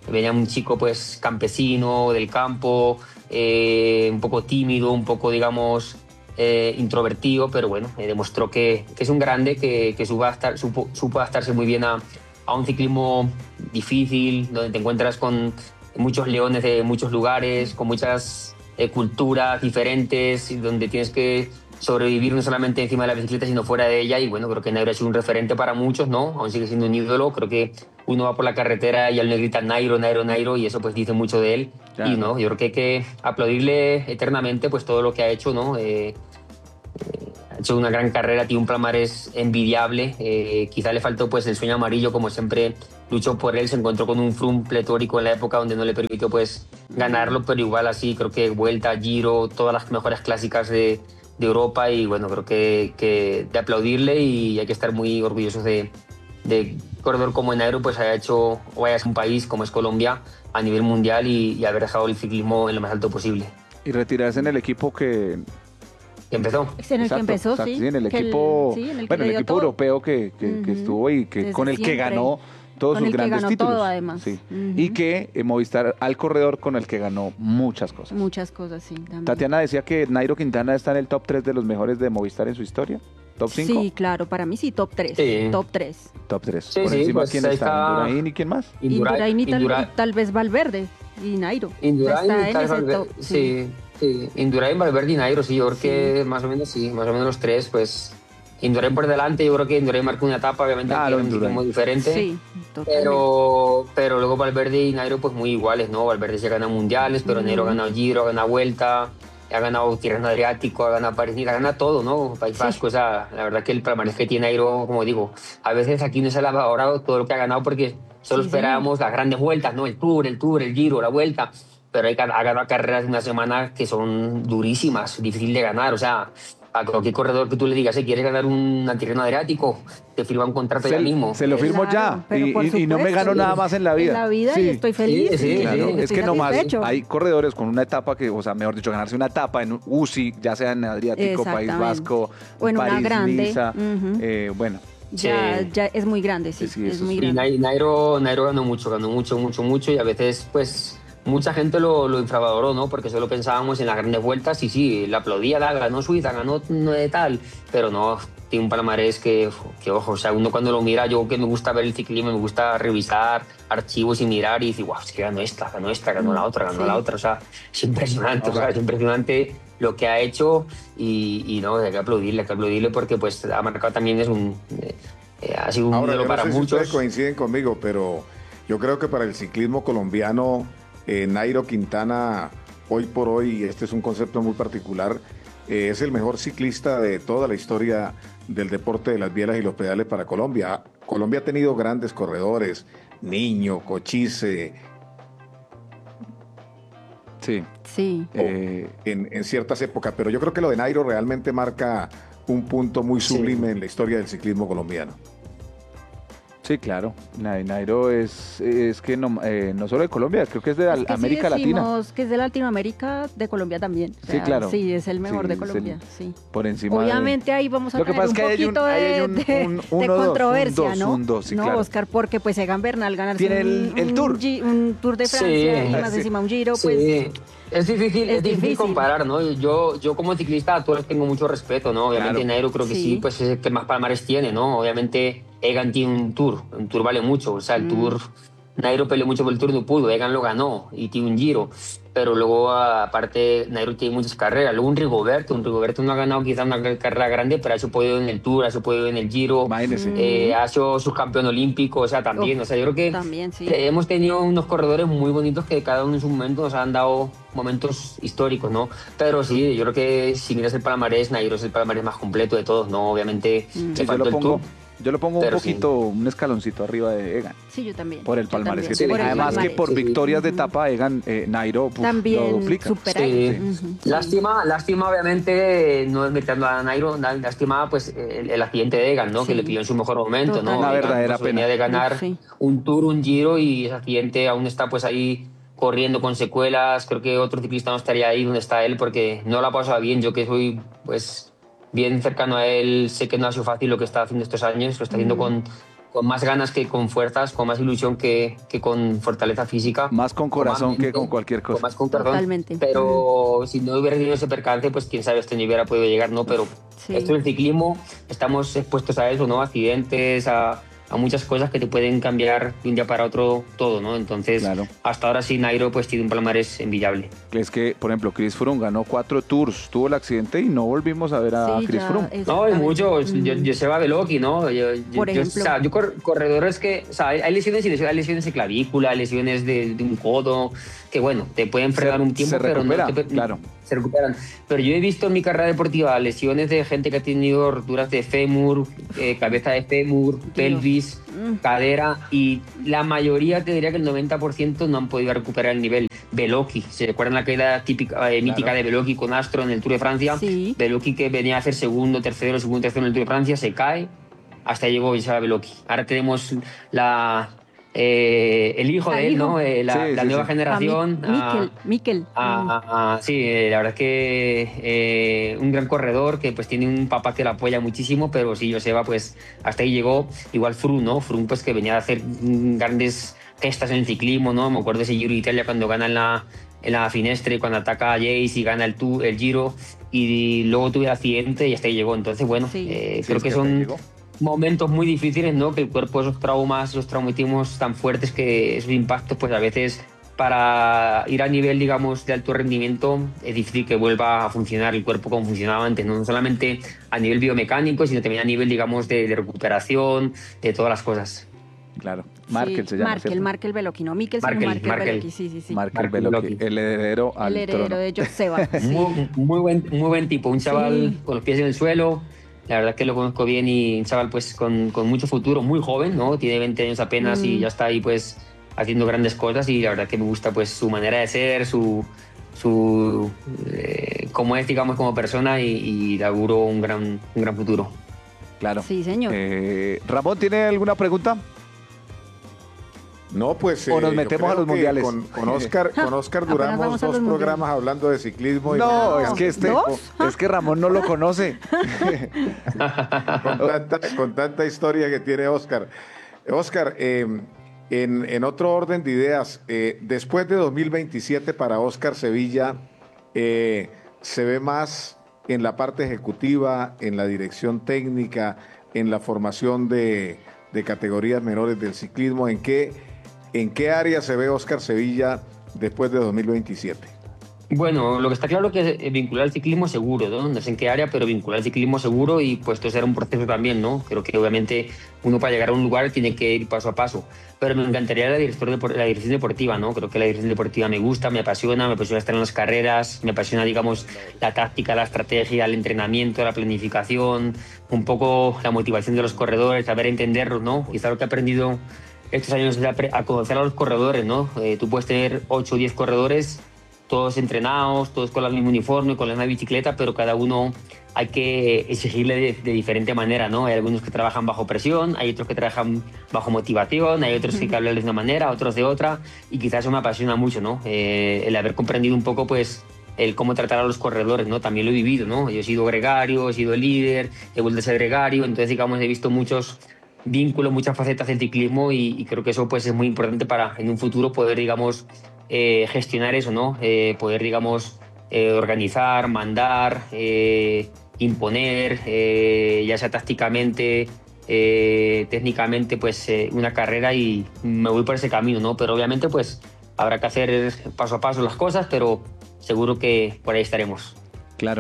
Venía un chico pues campesino, del campo, eh, un poco tímido, un poco, digamos, eh, introvertido, pero bueno, eh, demostró que, que es un grande, que, que supo, adaptar, supo, supo adaptarse muy bien a, a un ciclismo difícil, donde te encuentras con muchos leones de muchos lugares, con muchas eh, culturas diferentes, y donde tienes que sobrevivir no solamente encima de la bicicleta, sino fuera de ella. Y bueno, creo que Nairo ha sido un referente para muchos, ¿no? Aún sigue siendo un ídolo. Creo que uno va por la carretera y al le grita Nairo, Nairo, Nairo, y eso pues dice mucho de él. Claro. Y no, yo creo que hay que aplaudirle eternamente pues todo lo que ha hecho, ¿no? Eh, eh, ha hecho una gran carrera, tiene un palmarés envidiable. Eh, quizá le faltó pues el sueño amarillo, como siempre luchó por él. Se encontró con un Froome pletórico en la época donde no le permitió pues ganarlo, pero igual así creo que Vuelta, Giro, todas las mejores clásicas de, de Europa, y bueno, creo que, que de aplaudirle, y hay que estar muy orgullosos de, de corredor como Nairo pues haya hecho o haya sido un país como es Colombia a nivel mundial, y, y haber dejado el ciclismo en lo más alto posible. Y retirarse en el equipo que... que empezó. Es en el exacto, que empezó, exacto, sí. sí. En el equipo, el, sí, en el bueno, el equipo todo. europeo que, que, uh-huh. que estuvo y que, con el siempre. que ganó todos con sus el grandes que ganó títulos. Todo, además. Sí. Uh-huh. Y que eh, Movistar al corredor con el que ganó muchas cosas. Muchas cosas, sí. También. Tatiana decía que Nairo Quintana está en el top tres de los mejores de Movistar en su historia. ¿Top cinco? Sí, claro, para mí sí, top tres. Sí. Top tres. Top tres. Sí, Por sí, encima, pues ¿quién está? está... ¿Indurain y quién más? Indurain, Indurain y tal, Indurain. y tal vez Valverde y Nairo. Indurain está y en tal ese Valverde. top. Sí, sí. Indurain, Valverde y Nairo, sí, yo creo sí. que más o menos sí, más o menos los tres, pues... Indurain por delante, yo creo que Indurain marcó una etapa, obviamente, claro, que era muy diferente. Sí, pero, pero luego Valverde y Nairo, pues muy iguales, ¿no? Valverde se gana mundiales, pero mm. Nairo ha ganado Giro, ha ganado Vuelta, ha ganado Tirreno Adriático, ha ganado París, ha ganado todo, ¿no? País Vasco, sí. O sea, la verdad que el palmarés que tiene Nairo, como digo, a veces aquí no se le ha valorado todo lo que ha ganado porque solo sí, esperábamos sí. las grandes vueltas, ¿no? El Tour, el Tour, el Giro, la Vuelta. Pero hay que ha ganado carreras de una semana que son durísimas, difícil de ganar, o sea... A cualquier corredor que tú le digas, si ¿eh, quieres ganar un Tirreno Adriático, te firma un contrato se, ya mismo. Se lo firmo claro, ya y, y, y no me gano nada más en la vida. En la vida sí. Y estoy feliz. Sí, sí, claro. sí. Es que nomás hay corredores con una etapa que, o sea, mejor dicho, ganarse una etapa en U C I, ya sea en Adriático, País Vasco, o en París, una grande. Niza, uh-huh. eh, bueno. Ya, sí. ya es muy grande, sí. sí es muy grande. Y Nairo, Nairo ganó mucho, ganó mucho, mucho, mucho, y a veces, pues... Mucha gente lo, lo infravaloró, ¿no? Porque solo pensábamos en las grandes vueltas y sí, la aplaudía, la ganó Suiza, ganó de tal, pero no, tiene un palmarés que, que, ojo, o sea, uno cuando lo mira, yo que me gusta ver el ciclismo, me gusta revisar archivos y mirar y decir, guau, es que ganó esta, ganó esta, ganó la otra, ganó sí. la otra, o sea, es impresionante, okay. o sea, es impresionante lo que ha hecho y, y no, hay que aplaudirle, hay que aplaudirle porque pues ha marcado también, es un, eh, ha sido un Ahora, modelo no para sé muchos. Si ustedes coinciden conmigo, pero yo creo que para el ciclismo colombiano, Eh, Nairo Quintana, hoy por hoy, este es un concepto muy particular, eh, es el mejor ciclista de toda la historia del deporte de las bielas y los pedales para Colombia. Colombia ha tenido grandes corredores, Niño, Cochise. Sí. Sí. Eh, en, en ciertas épocas, pero yo creo que lo de Nairo realmente marca un punto muy sublime sí. en la historia del ciclismo colombiano. Sí, claro. Nairo es, es que no, eh, no solo de Colombia, creo que es de es que América sí Latina. que es de Latinoamérica, de Colombia también. O sea, sí, claro. Sí, es el mejor sí, de Colombia, el, sí. Por encima Obviamente de... ahí vamos a Lo que tener pasa un es que poquito hay un, de, hay un, un, de, uno, de controversia, un dos, ¿no? Un dos, sí, no, claro. Oscar, porque pues Egan Bernal ganarse tiene el, un, el tour. Un, un Tour de Francia sí, y más sí. encima un Giro, pues... Sí. Es difícil, es, es difícil, difícil comparar, ¿no? Yo, yo como ciclista a todos tengo mucho respeto, ¿no? Obviamente claro. Nairo creo que sí. sí, pues es el que más palmares tiene, ¿no? Obviamente Egan tiene un Tour, un Tour vale mucho, o sea, el mm. Tour... Nairo peleó mucho por el Tour, no pudo, Egan lo ganó y tiene un Giro, pero luego aparte Nairo tiene muchas carreras, luego un Rigoberto, un Rigoberto no ha ganado quizás una carrera grande, pero ha hecho podido en el Tour, ha hecho podido en el Giro, eh, ha sido subcampeón olímpico, o sea, también, oh, o sea, yo creo que también, sí. hemos tenido unos corredores muy bonitos que cada uno en su momento nos han dado momentos históricos, ¿no? Pero sí, yo creo que si miras el palmarés, Nairo es el palmarés más completo de todos, ¿no? Obviamente, mm. sí, yo lo pongo. Tour. Yo lo pongo Pero un poquito, sí. un escaloncito arriba de Egan. Sí, yo también. Por el palmarés que sí, tiene. Además palmarés. que por sí, victorias sí. de etapa, Egan, eh, Nairo puf, también lo duplica. supera. Sí. Uh-huh. Lástima, lástima obviamente, no desmitiendo a Nairo, lástima pues el, el accidente de Egan, ¿no? Sí. Que le pilló en su mejor momento, Total. ¿no? Una Egan, verdadera pues, pena. Venía de ganar sí. un Tour, un Giro y ese accidente aún está pues ahí corriendo con secuelas. Creo que otro ciclista no estaría ahí donde está él porque no la ha pasado bien. Yo que soy pues bien cercano a él, sé que no ha sido fácil lo que está haciendo estos años, lo está haciendo mm. con con más ganas que con fuerzas, con más ilusión que, que con fortaleza física. Más con corazón mente, que con cualquier cosa. Con más con corazón. Totalmente. Pero si no hubiera tenido ese percance, pues quién sabe hasta dónde hubiera podido llegar, ¿no? Pero Sí. esto es el ciclismo, estamos expuestos a eso, ¿no? Accidentes, a, a muchas cosas que te pueden cambiar de un día para otro todo, ¿no? Entonces, Claro. hasta ahora sí, Nairo pues tiene un palmarés envidiable. Es que, por ejemplo, Chris Froome ganó cuatro tours, tuvo el accidente y no volvimos a ver a Sí, Chris ya, Froome. No, hay exactamente. muchos. Mm. Yo, Joseba Beloki, ¿no? Yo, yo, Por yo, ejemplo. o sea, yo cor- corredores que, o sea, hay hay lesiones y lesiones, hay lesiones de clavícula, hay lesiones de, de un codo, que bueno, te pueden frenar Se- un tiempo, se pero no recupera, te- claro. se recuperan. Pero yo he visto en mi carrera deportiva lesiones de gente que ha tenido roturas de fémur, eh, cabeza de fémur, pelvis, Mm. cadera, y la mayoría, te diría que el noventa por ciento no han podido recuperar el nivel. Beloki, ¿se recuerdan la caída típica, eh, mítica de Beloki con Astro en el Tour de Francia? Sí. Beloki, que venía a hacer segundo, tercero, segundo, tercero en el Tour de Francia, se cae, hasta ahí llegó Joseba Beloki. Ahora tenemos la, eh, el hijo Al de él, hijo. ¿no? Eh, la, Sí, la sí, nueva sí. generación. A Mi- ah, Mikel, Mikel. Ah, ah, sí, eh, la verdad es que eh, un gran corredor que pues tiene un papá que lo apoya muchísimo, pero sí, Joseba pues hasta ahí llegó. Igual Froome, ¿no? Froome pues que venía a hacer mm, grandes gestas en el ciclismo, ¿no? Me acuerdo de ese Giro de Italia cuando gana en la, en la Finestre, cuando ataca a Jace y gana el, tour, el Giro, y luego tuve el accidente y hasta ahí llegó. Entonces, bueno, Sí. eh, Sí, creo es que que hasta ahí son llegó. momentos muy difíciles, ¿no? Que el cuerpo, esos traumas, esos traumatismos tan fuertes, que esos impactos, pues a veces para ir a nivel, digamos, de alto rendimiento es difícil que vuelva a funcionar el cuerpo como funcionaba antes, no solamente a nivel biomecánico, sino también a nivel, digamos, de, de recuperación, de todas las cosas. Claro. Markel Sí, se llama. Markel, ¿cierto? Markel Beloki, no Mikel, sino Markel, Markel Markel. Beloki, sí, sí, sí. Markel Markel Beloki, Beloki. el heredero al El heredero trono. de Joseba. Sí. Muy, muy, buen, muy buen tipo, un chaval Sí. con los pies en el suelo. La verdad que lo conozco bien, y un chaval pues con, con mucho futuro, muy joven, ¿no? Tiene veinte años apenas Mm. y ya está ahí pues haciendo grandes cosas, y la verdad que me gusta pues su manera de ser, su, su eh, cómo es, digamos, como persona, y, y le auguro un gran, un gran futuro. Claro. Sí, señor. Eh, Ramón, ¿tiene alguna pregunta? No, pues. O nos yo metemos a creo los que mundiales. Con, con Oscar, con Oscar Apenas duramos vamos a dos los mundiales. programas hablando de ciclismo. Y No, con, es que este, ¿Dos? es que Ramón no lo conoce. con tanta, con tanta historia que tiene Oscar. Oscar, eh, en, en otro orden de ideas, eh, después de dos mil veintisiete para Oscar Sevilla, eh, se ve más en la parte ejecutiva, en la dirección técnica, en la formación de, de categorías menores del ciclismo. ¿En qué, en qué área se ve Oscar Sevilla después de dos mil veintisiete? Bueno, lo que está claro es que vincular el ciclismo seguro, ¿no? No sé en qué área, pero vincular el ciclismo seguro, y pues esto será un proceso también, ¿no? Creo que obviamente uno, para llegar a un lugar, tiene que ir paso a paso. Pero me encantaría la, director de, la dirección deportiva, ¿no? Creo que la dirección deportiva me gusta, me apasiona, me apasiona estar en las carreras, me apasiona, digamos, la táctica, la estrategia, el entrenamiento, la planificación, un poco la motivación de los corredores, saber entenderlos, ¿no? Quizá lo que he aprendido estos años es a, a conocer a los corredores, ¿no? Eh, tú puedes tener ocho o diez corredores, todos entrenados, todos con el mismo uniforme, con la misma bicicleta, pero cada uno hay que exigirle de, de diferente manera, ¿no? Hay algunos que trabajan bajo presión, hay otros que trabajan bajo motivación, hay otros que hay que hablarles de una manera, otros de otra, y quizás eso me apasiona mucho, ¿no? Eh, el haber comprendido un poco, pues, el cómo tratar a los corredores, ¿no? También lo he vivido, ¿no? Yo he sido gregario, he sido líder, he vuelto a ser gregario, entonces, digamos, he visto muchos vínculos, muchas facetas del ciclismo, y, y creo que eso, pues, es muy importante para, en un futuro, poder, digamos, eh, gestionar eso, ¿no? Eh, poder, digamos, eh, organizar, mandar, eh, imponer, eh, ya sea tácticamente, eh, técnicamente, pues, eh, una carrera, y me voy por ese camino, ¿no? Pero obviamente, pues, habrá que hacer paso a paso las cosas, pero seguro que por ahí estaremos. Claro.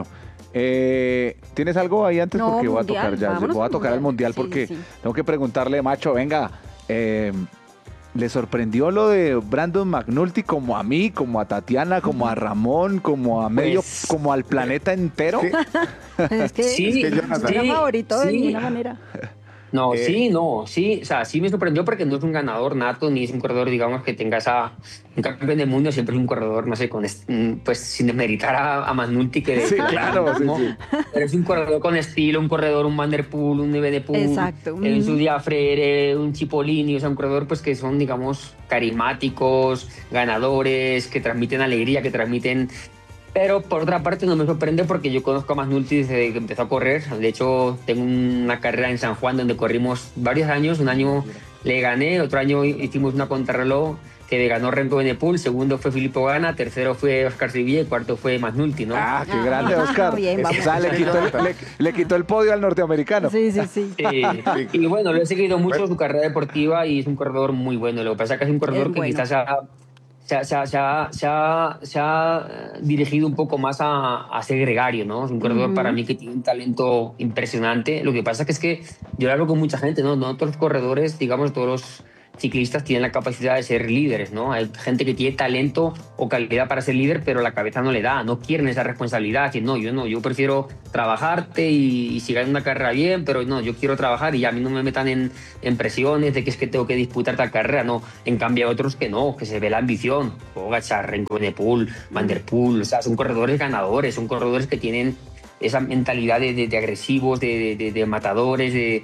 Eh, ¿Tienes algo ahí antes? No, Porque voy a mundial, tocar ya. vámonos Voy a al tocar el mundial mundial. porque Sí, sí. tengo que preguntarle, macho, venga, eh, ¿le sorprendió lo de Brandon McNulty como a mí, como a Tatiana, como a Ramón, como a medio, Pues- como al planeta entero? Sí. Es que Sí, Es que Jonathan- era sí, favorito de sí. ninguna manera. No, Eh, sí, no, sí, o sea, sí me sorprendió porque no es un ganador nato, ni es un corredor, digamos, que tenga esa... Un campeón del mundo siempre es un corredor, no sé, con est- mm, pues sin desmeritar a, a Magnulti, que... Sí, claro, sí, ¿no? sí. Pero es un corredor con estilo, un corredor, un Van der Poel, un Evenepoel, Exacto. un Mm. Zudia Freire, un Cipollini, o sea, un corredor pues que son, digamos, carismáticos, ganadores, que transmiten alegría, que transmiten Pero por otra parte no me sorprende porque yo conozco a Masnulti desde que empezó a correr. De hecho, tengo una carrera en San Juan donde corrimos varios años. Un año le gané, otro año hicimos una contrarreloj que ganó Renko Benepul, segundo fue Filippo Ganna, tercero fue Oscar Sevilla y cuarto fue Masnulti, ¿no? Ah, qué grande, Oscar. Bien, o sea, le quitó, el, le, le quitó el podio al norteamericano. Sí, sí, sí. Eh, y bueno, lo he seguido mucho su carrera deportiva y es un corredor muy bueno. Lo que pasa es que es un corredor Es que bueno. quizás se ha, se, ha, se, ha, se, ha, se, ha, se ha dirigido un poco más a, a ser gregario, ¿no? Es un corredor uh-huh. para mí que tiene un talento impresionante. Lo que pasa es que, es que yo hablo con mucha gente, ¿no? No todos los corredores, digamos, todos los ciclistas tienen la capacidad de ser líderes, ¿no? Hay gente que tiene talento o calidad para ser líder, pero la cabeza no le da, no quieren esa responsabilidad, decir, no, yo no, yo prefiero trabajarte y, y si gano una carrera bien, pero no, yo quiero trabajar y a mí no me metan en, en presiones de que es que tengo que disputar tal carrera, no. En cambio hay otros que no, que se ve la ambición, Pogačar, Renko Benepul, Van der Poel, o sea, son corredores ganadores, son corredores que tienen esa mentalidad de, de, de agresivos, de, de, de matadores, de,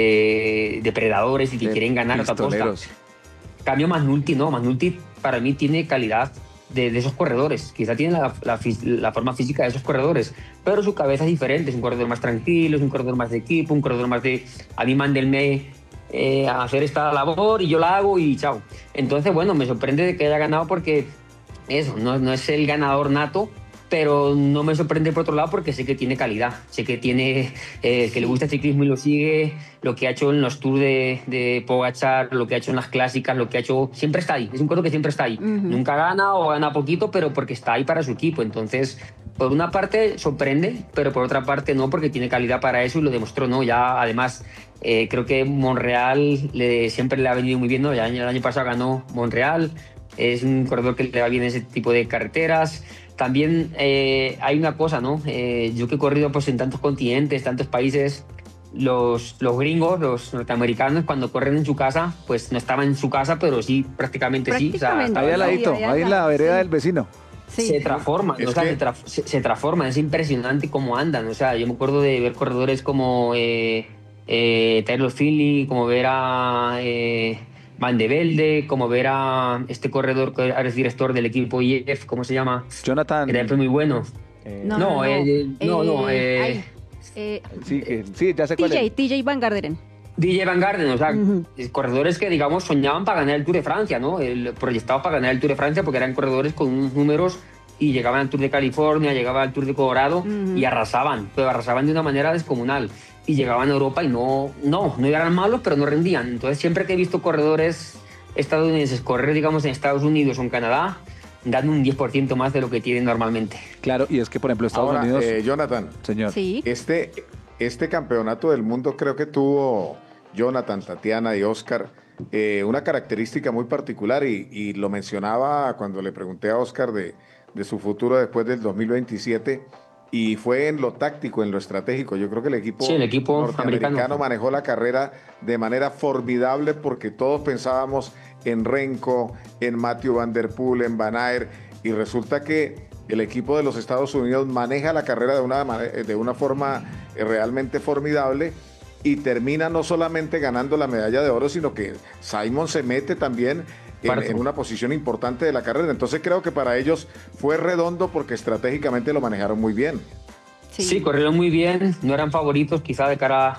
de depredadores y que de quieren ganar a toda costa. Cambio Masnulti, no, Masnulti para mí tiene calidad de, de esos corredores, quizá tiene la, la, la forma física de esos corredores, pero su cabeza es diferente, es un corredor más tranquilo, es un corredor más de equipo, un corredor más de a mí mándenme eh, a hacer esta labor y yo la hago y chao. Entonces, bueno, me sorprende de que haya ganado porque eso, no, no es el ganador nato, pero no me sorprende por otro lado porque sé que tiene calidad, sé que tiene eh, que le gusta el ciclismo y lo sigue, lo que ha hecho en los tours de, de Pogačar, lo que ha hecho en las clásicas, lo que ha hecho, siempre está ahí, es un corredor que siempre está ahí, uh-huh. Nunca gana o gana poquito, pero porque está ahí para su equipo, entonces por una parte sorprende, pero por otra parte no, porque tiene calidad para eso y lo demostró, ¿no? Ya además eh, creo que Monreal le, siempre le ha venido muy bien, ¿no? Ya el año pasado ganó Monreal, es un corredor que le va bien ese tipo de carreteras. También eh, hay una cosa, ¿no? Eh, yo que he corrido pues, en tantos continentes, tantos países, los, los gringos, los norteamericanos, cuando corren en su casa, pues no estaban en su casa, pero sí, prácticamente, prácticamente sí. O sea, ahí al ladito, ahí en la vereda sí. del vecino. Sí. Se transforman, o sea, que... se, tra se, se transforman, es impresionante cómo andan. O sea, yo me acuerdo de ver corredores como eh, eh, Taylor Finney, como ver a... Eh, Van de Velde, como ver a este corredor que ahora es director del equipo I F, ¿cómo se llama? Jonathan. Era muy bueno. Eh, no, no, no. Eh, no, no eh, ay, eh, sí, que, sí, ya sé cuál T J, es. T J Van Garderen. D J Van Garderen, o sea, uh-huh. corredores que, digamos, soñaban para ganar el Tour de Francia, ¿no? El proyectado para ganar el Tour de Francia porque eran corredores con unos números y llegaban al Tour de California, llegaban al Tour de Colorado uh-huh. y arrasaban, pero arrasaban de una manera descomunal. Y llegaban a Europa y no, no, no eran malos, pero no rendían. Entonces, siempre que he visto corredores estadounidenses correr, digamos, en Estados Unidos o en Canadá, dan un diez por ciento más de lo que tienen normalmente. Claro, y es que, por ejemplo, Estados Ahora, Unidos... Eh, Jonathan, señor. Sí. Este, este campeonato del mundo creo que tuvo Jonathan, Tatiana y Oscar eh, una característica muy particular y, y lo mencionaba cuando le pregunté a Oscar de, de su futuro después del dos mil veintisiete y fue en lo táctico, en lo estratégico. Yo creo que el equipo, sí, el equipo norteamericano americano manejó la carrera de manera formidable porque todos pensábamos en Renko, en Mathieu Van der Poel, en Van Aert y resulta que el equipo de los Estados Unidos maneja la carrera de una, de una forma realmente formidable y termina no solamente ganando la medalla de oro, sino que Simon se mete también en, en una posición importante de la carrera. Entonces creo que para ellos fue redondo porque estratégicamente lo manejaron muy bien. Sí, sí, corrieron muy bien, no eran favoritos quizá de cara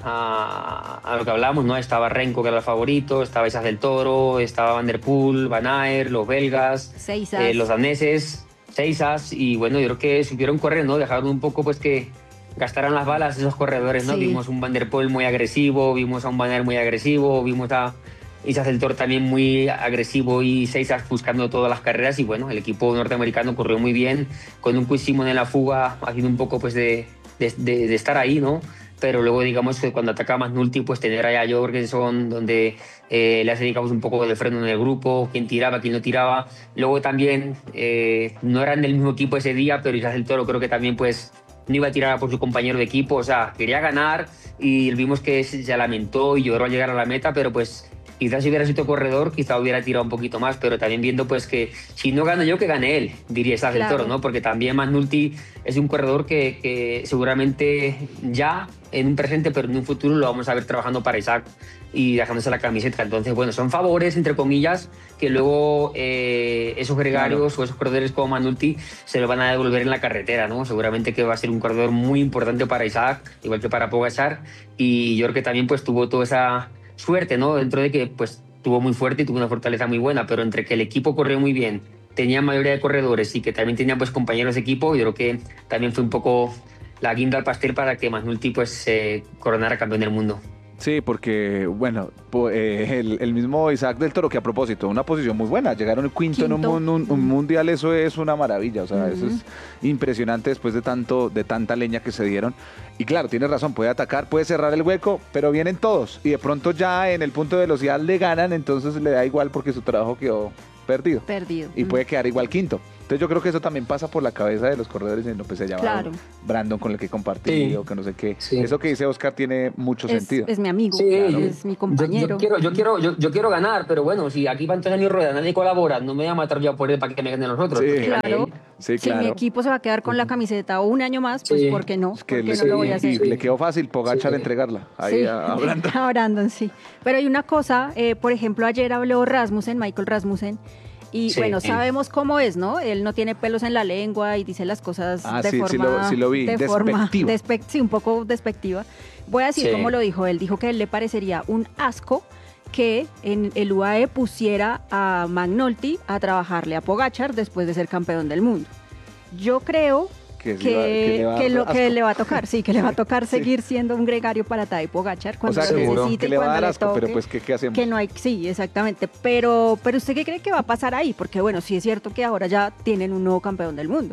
a, a lo que hablamos, ¿no? Estaba Renko que era el favorito, estaba Isas del Toro, estaba Van der Poel, Van Aert, los belgas, eh, los daneses, Seisas, y bueno, yo creo que supieron correr, ¿no? Dejaron un poco pues que gastaran las balas esos corredores, ¿no? Sí. Vimos un Van der Poel muy agresivo, vimos a un Van Aert muy agresivo, vimos a Isas del Toro también muy agresivo y Seisas buscando todas las carreras y bueno, el equipo norteamericano corrió muy bien con un Quinn Simmons en la fuga haciendo un poco pues de, de, de, de estar ahí, ¿no? Pero luego digamos que cuando ataca Masnulti pues tener allá a Jorgensen donde eh, le hace digamos un poco de freno en el grupo, quién tiraba, quién no tiraba. Luego también eh, no eran del mismo equipo ese día, pero Isas del Toro creo que también pues no iba a tirar por su compañero de equipo, o sea, quería ganar y vimos que se lamentó y lloró al llegar a la meta, pero pues Quizás si hubiera sido corredor, quizá hubiera tirado un poquito más, pero también viendo pues que si no gano yo, que gane él, diría Isaac del Claro. Toro, ¿no? Porque también McNulty es un corredor que, que seguramente ya en un presente, pero en un futuro lo vamos a ver trabajando para Isaac y dejándose la camiseta. Entonces, bueno, son favores, entre comillas, que luego eh, esos gregarios claro. o esos corredores como McNulty se lo van a devolver en la carretera, ¿no? Seguramente que va a ser un corredor muy importante para Isaac, igual que para Pogačar, y yo creo que también pues tuvo toda esa suerte, ¿no? Dentro de que pues tuvo muy fuerte y tuvo una fortaleza muy buena, pero entre que el equipo corrió muy bien, tenía mayoría de corredores y que también tenía pues compañeros de equipo, yo creo que también fue un poco la guinda al pastel para que McNulty pues se eh, coronara campeón del mundo. Sí, porque, bueno, eh, el, el mismo Isaac del Toro, que a propósito, una posición muy buena, llegaron el quinto, quinto. en un, un, un mundial, eso es una maravilla, o sea, uh-huh. eso es impresionante después de tanto de tanta leña que se dieron. Y claro, tienes razón, puede atacar, puede cerrar el hueco, pero vienen todos, y de pronto ya en el punto de velocidad le ganan, entonces le da igual porque su trabajo quedó perdido. Perdido. Y uh-huh. puede quedar igual quinto. Entonces yo creo que eso también pasa por la cabeza de los corredores, y no pues se llama claro. Brandon con el que compartí sí. o que no sé qué. Sí. Eso que dice Oscar tiene mucho es, sentido. Es mi amigo, sí, claro. yo, es mi compañero. Yo, yo, quiero, yo, quiero, yo, yo quiero ganar, pero bueno, si aquí van todos años ruedas, nadie colabora, no me voy a matar yo por él para que me ganen los otros. Sí, claro. Sí, si claro. mi equipo se va a quedar con la camiseta un año más, pues sí. ¿por qué no? Es que ¿Por le, qué no lo voy a hacer? Y le quedó fácil Pogačar sí. entregarla ahí sí. a, a Brandon. a Brandon, sí. Pero hay una cosa, eh, por ejemplo, ayer habló Rasmussen, Michael Rasmussen, y sí, bueno, sabemos cómo es, ¿no? Él no tiene pelos en la lengua y dice las cosas ah, de sí, forma... sí lo, sí lo vi, de despectiva. Forma despe- sí, un poco despectiva. Voy a decir sí. cómo lo dijo él. Dijo que a él le parecería un asco que en el U A E pusiera a McNulty a trabajarle a Pogačar después de ser campeón del mundo. Yo creo... Que, que, va, que, le, va que lo que le va a tocar, sí, que le va a tocar sí. seguir siendo un gregario para Tadej Pogačar cuando o sea, lo que, necesite, que le va cuando a dar le asco, toque, pero pues ¿qué, qué hacemos? Que no hay, sí, exactamente, pero, pero ¿usted qué cree que va a pasar ahí? Porque bueno, sí es cierto que ahora ya tienen un nuevo campeón del mundo.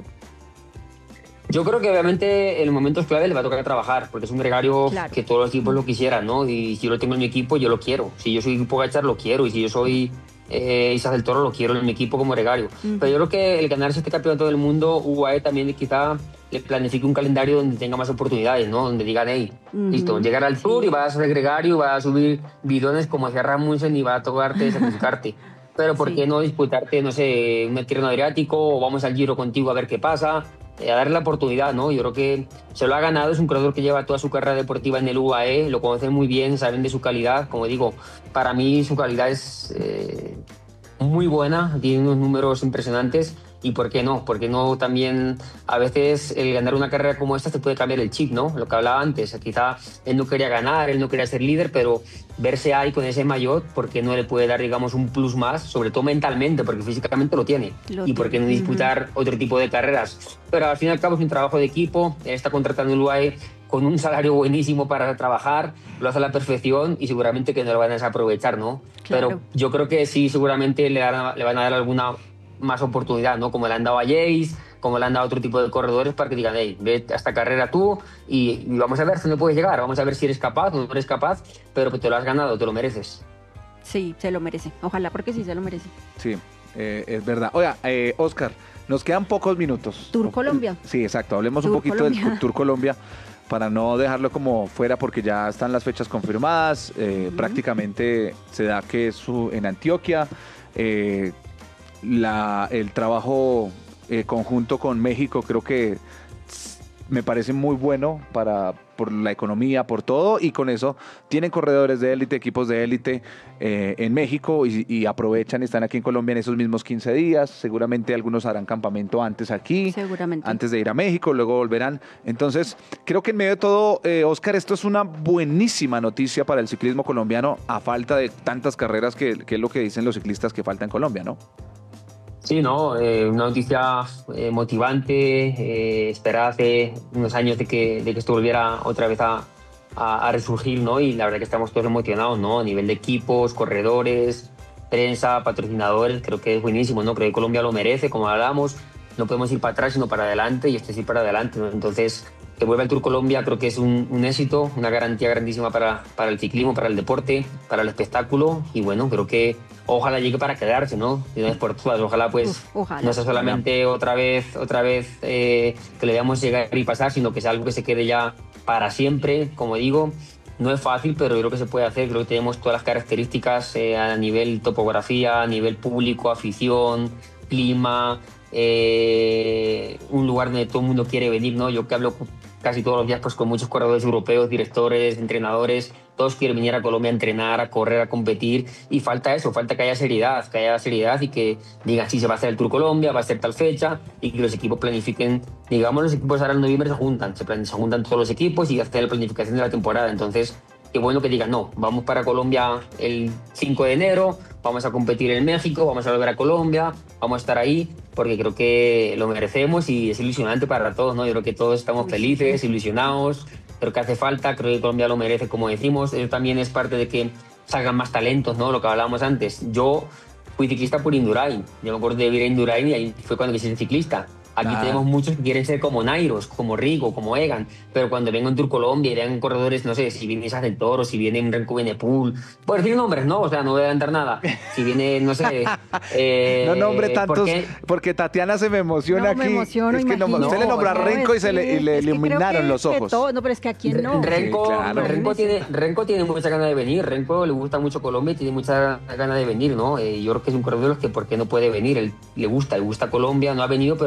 Yo creo que obviamente en los momentos clave le va a tocar trabajar, porque es un gregario claro. que todos los equipos lo quisieran, ¿no? Y si yo lo tengo en mi equipo, yo lo quiero. Si yo soy Pogačar, lo quiero, y si yo soy... Eh, Isaac del Toro lo quiero en mi equipo como gregario. Uh-huh. Pero yo creo que el ganarse este campeonato del mundo, U A E también quizá le planifique un calendario donde tenga más oportunidades, ¿no? Donde digan, hey, uh-huh. listo, llegar al Tour sí. y vas a ser gregario, vas a subir bidones como hacía Rasmussen y va a tocarte sacrificarte. Pero ¿por sí. qué no disputarte, no sé, un Tirreno Adriático o vamos al Giro contigo a ver qué pasa? Eh, a darle la oportunidad, ¿no? Yo creo que se lo ha ganado, es un corredor que lleva toda su carrera deportiva en el U A E, lo conocen muy bien, saben de su calidad. Como digo, para mí su calidad es eh, muy buena, tiene unos números impresionantes. ¿Y por qué no? Porque no también a veces el ganar una carrera como esta te puede cambiar el chip, ¿no? Lo que hablaba antes, quizá él no quería ganar, él no quería ser líder, pero verse ahí con ese maillot, ¿por qué no le puede dar, digamos, un plus más? Sobre todo mentalmente, porque físicamente lo tiene. Lo y por qué no disputar uh-huh. otro tipo de carreras. Pero al fin y al cabo es un trabajo de equipo, él está contratando el U A E con un salario buenísimo para trabajar, lo hace a la perfección y seguramente que no lo van a desaprovechar, ¿no? Claro. Pero yo creo que sí, seguramente le, dan, le van a dar alguna más oportunidad, ¿no? Como le han dado a Yates, como le han dado a otro tipo de corredores para que digan, hey, ve a esta carrera tú y, y vamos a ver si no puedes llegar, vamos a ver si eres capaz o no eres capaz, pero te lo has ganado, te lo mereces. Sí, se lo merece, ojalá porque sí se lo merece. Sí, eh, es verdad. Oiga, eh, Oscar, nos quedan pocos minutos. Tour Colombia. Sí, exacto, hablemos Tour un poquito Colombia. del Tour Colombia para no dejarlo como fuera porque ya están las fechas confirmadas, eh, uh-huh. prácticamente se da que es su, en Antioquia, eh, La, el trabajo eh, conjunto con México creo que me parece muy bueno para, por la economía, por todo, y con eso tienen corredores de élite, equipos de élite eh, en México y, y aprovechan, están aquí en Colombia en esos mismos quince días, seguramente algunos harán campamento antes aquí, seguramente. antes de ir a México, luego volverán. Entonces creo que en medio de todo, eh, Oscar, esto es una buenísima noticia para el ciclismo colombiano a falta de tantas carreras que, que es lo que dicen los ciclistas que falta en Colombia, ¿no? Sí, no, eh, una noticia eh, motivante, eh, esperada hace unos años de que, de que esto volviera otra vez a, a, a resurgir, ¿no? Y la verdad que estamos todos emocionados, ¿no? A nivel de equipos, corredores, prensa, patrocinadores, creo que es buenísimo, ¿no? Creo que Colombia lo merece, como hablamos, no podemos ir para atrás, sino para adelante, y esto es ir para adelante, ¿no? Entonces, que vuelva el Tour Colombia creo que es un, un éxito, una garantía grandísima para, para el ciclismo, para el deporte, para el espectáculo, y bueno, creo que ojalá llegue para quedarse, ¿no? Y no es por todas, ojalá pues Uf, ojalá. no sea solamente otra vez, otra vez eh, que le veamos llegar y pasar, sino que sea algo que se quede ya para siempre, como digo, No es fácil, pero yo creo que se puede hacer. Creo que tenemos todas las características eh, a nivel topografía, a nivel público, afición, clima, eh, un lugar donde todo el mundo quiere venir, ¿no? Yo que hablo casi todos los días pues, con muchos corredores europeos, directores, entrenadores, todos quieren venir a Colombia a entrenar, a correr, a competir, y falta eso, falta que haya seriedad, que haya seriedad y que digan si se va a hacer el Tour Colombia, va a ser tal fecha, y que los equipos planifiquen, digamos, los equipos ahora en noviembre se juntan, se, plan, se juntan todos los equipos y hacen la planificación de la temporada. Entonces, qué bueno que digan, no, vamos para Colombia el cinco de enero, vamos a competir en México, vamos a volver a Colombia, vamos a estar ahí, porque creo que lo merecemos y es ilusionante para todos, ¿no? Yo creo que todos estamos felices, ilusionados, creo que hace falta, creo que Colombia lo merece, como decimos. Eso también es parte de que salgan más talentos, ¿no? Lo que hablábamos antes. Yo fui ciclista por Indurain, yo me acuerdo de vivir en Indurain y ahí fue cuando quise ser ciclista. Aquí ah. tenemos muchos que quieren ser como Nairos, como Rigo, como Egan, pero cuando vengan Tour Colombia y vean corredores, no sé, si viene Isaac Toro, si viene Renko Benepool, por decir nombres, ¿no? O sea, no voy a adelantar nada. Si viene, no sé... Eh, no nombre tantos, ¿por porque Tatiana se me emociona no, aquí. Me emociono, es que no, usted le nombra a Renko y se le, y le iluminaron los ojos. Todo, no, pero es que aquí no. Renko, sí, claro. Renko, tiene, Renko tiene mucha ganas de venir, Renko le gusta mucho Colombia y tiene mucha ganas de venir, ¿no? Eh, yo creo que es un corredor que, ¿por qué no puede venir? Él le gusta, le gusta Colombia, no ha venido, pero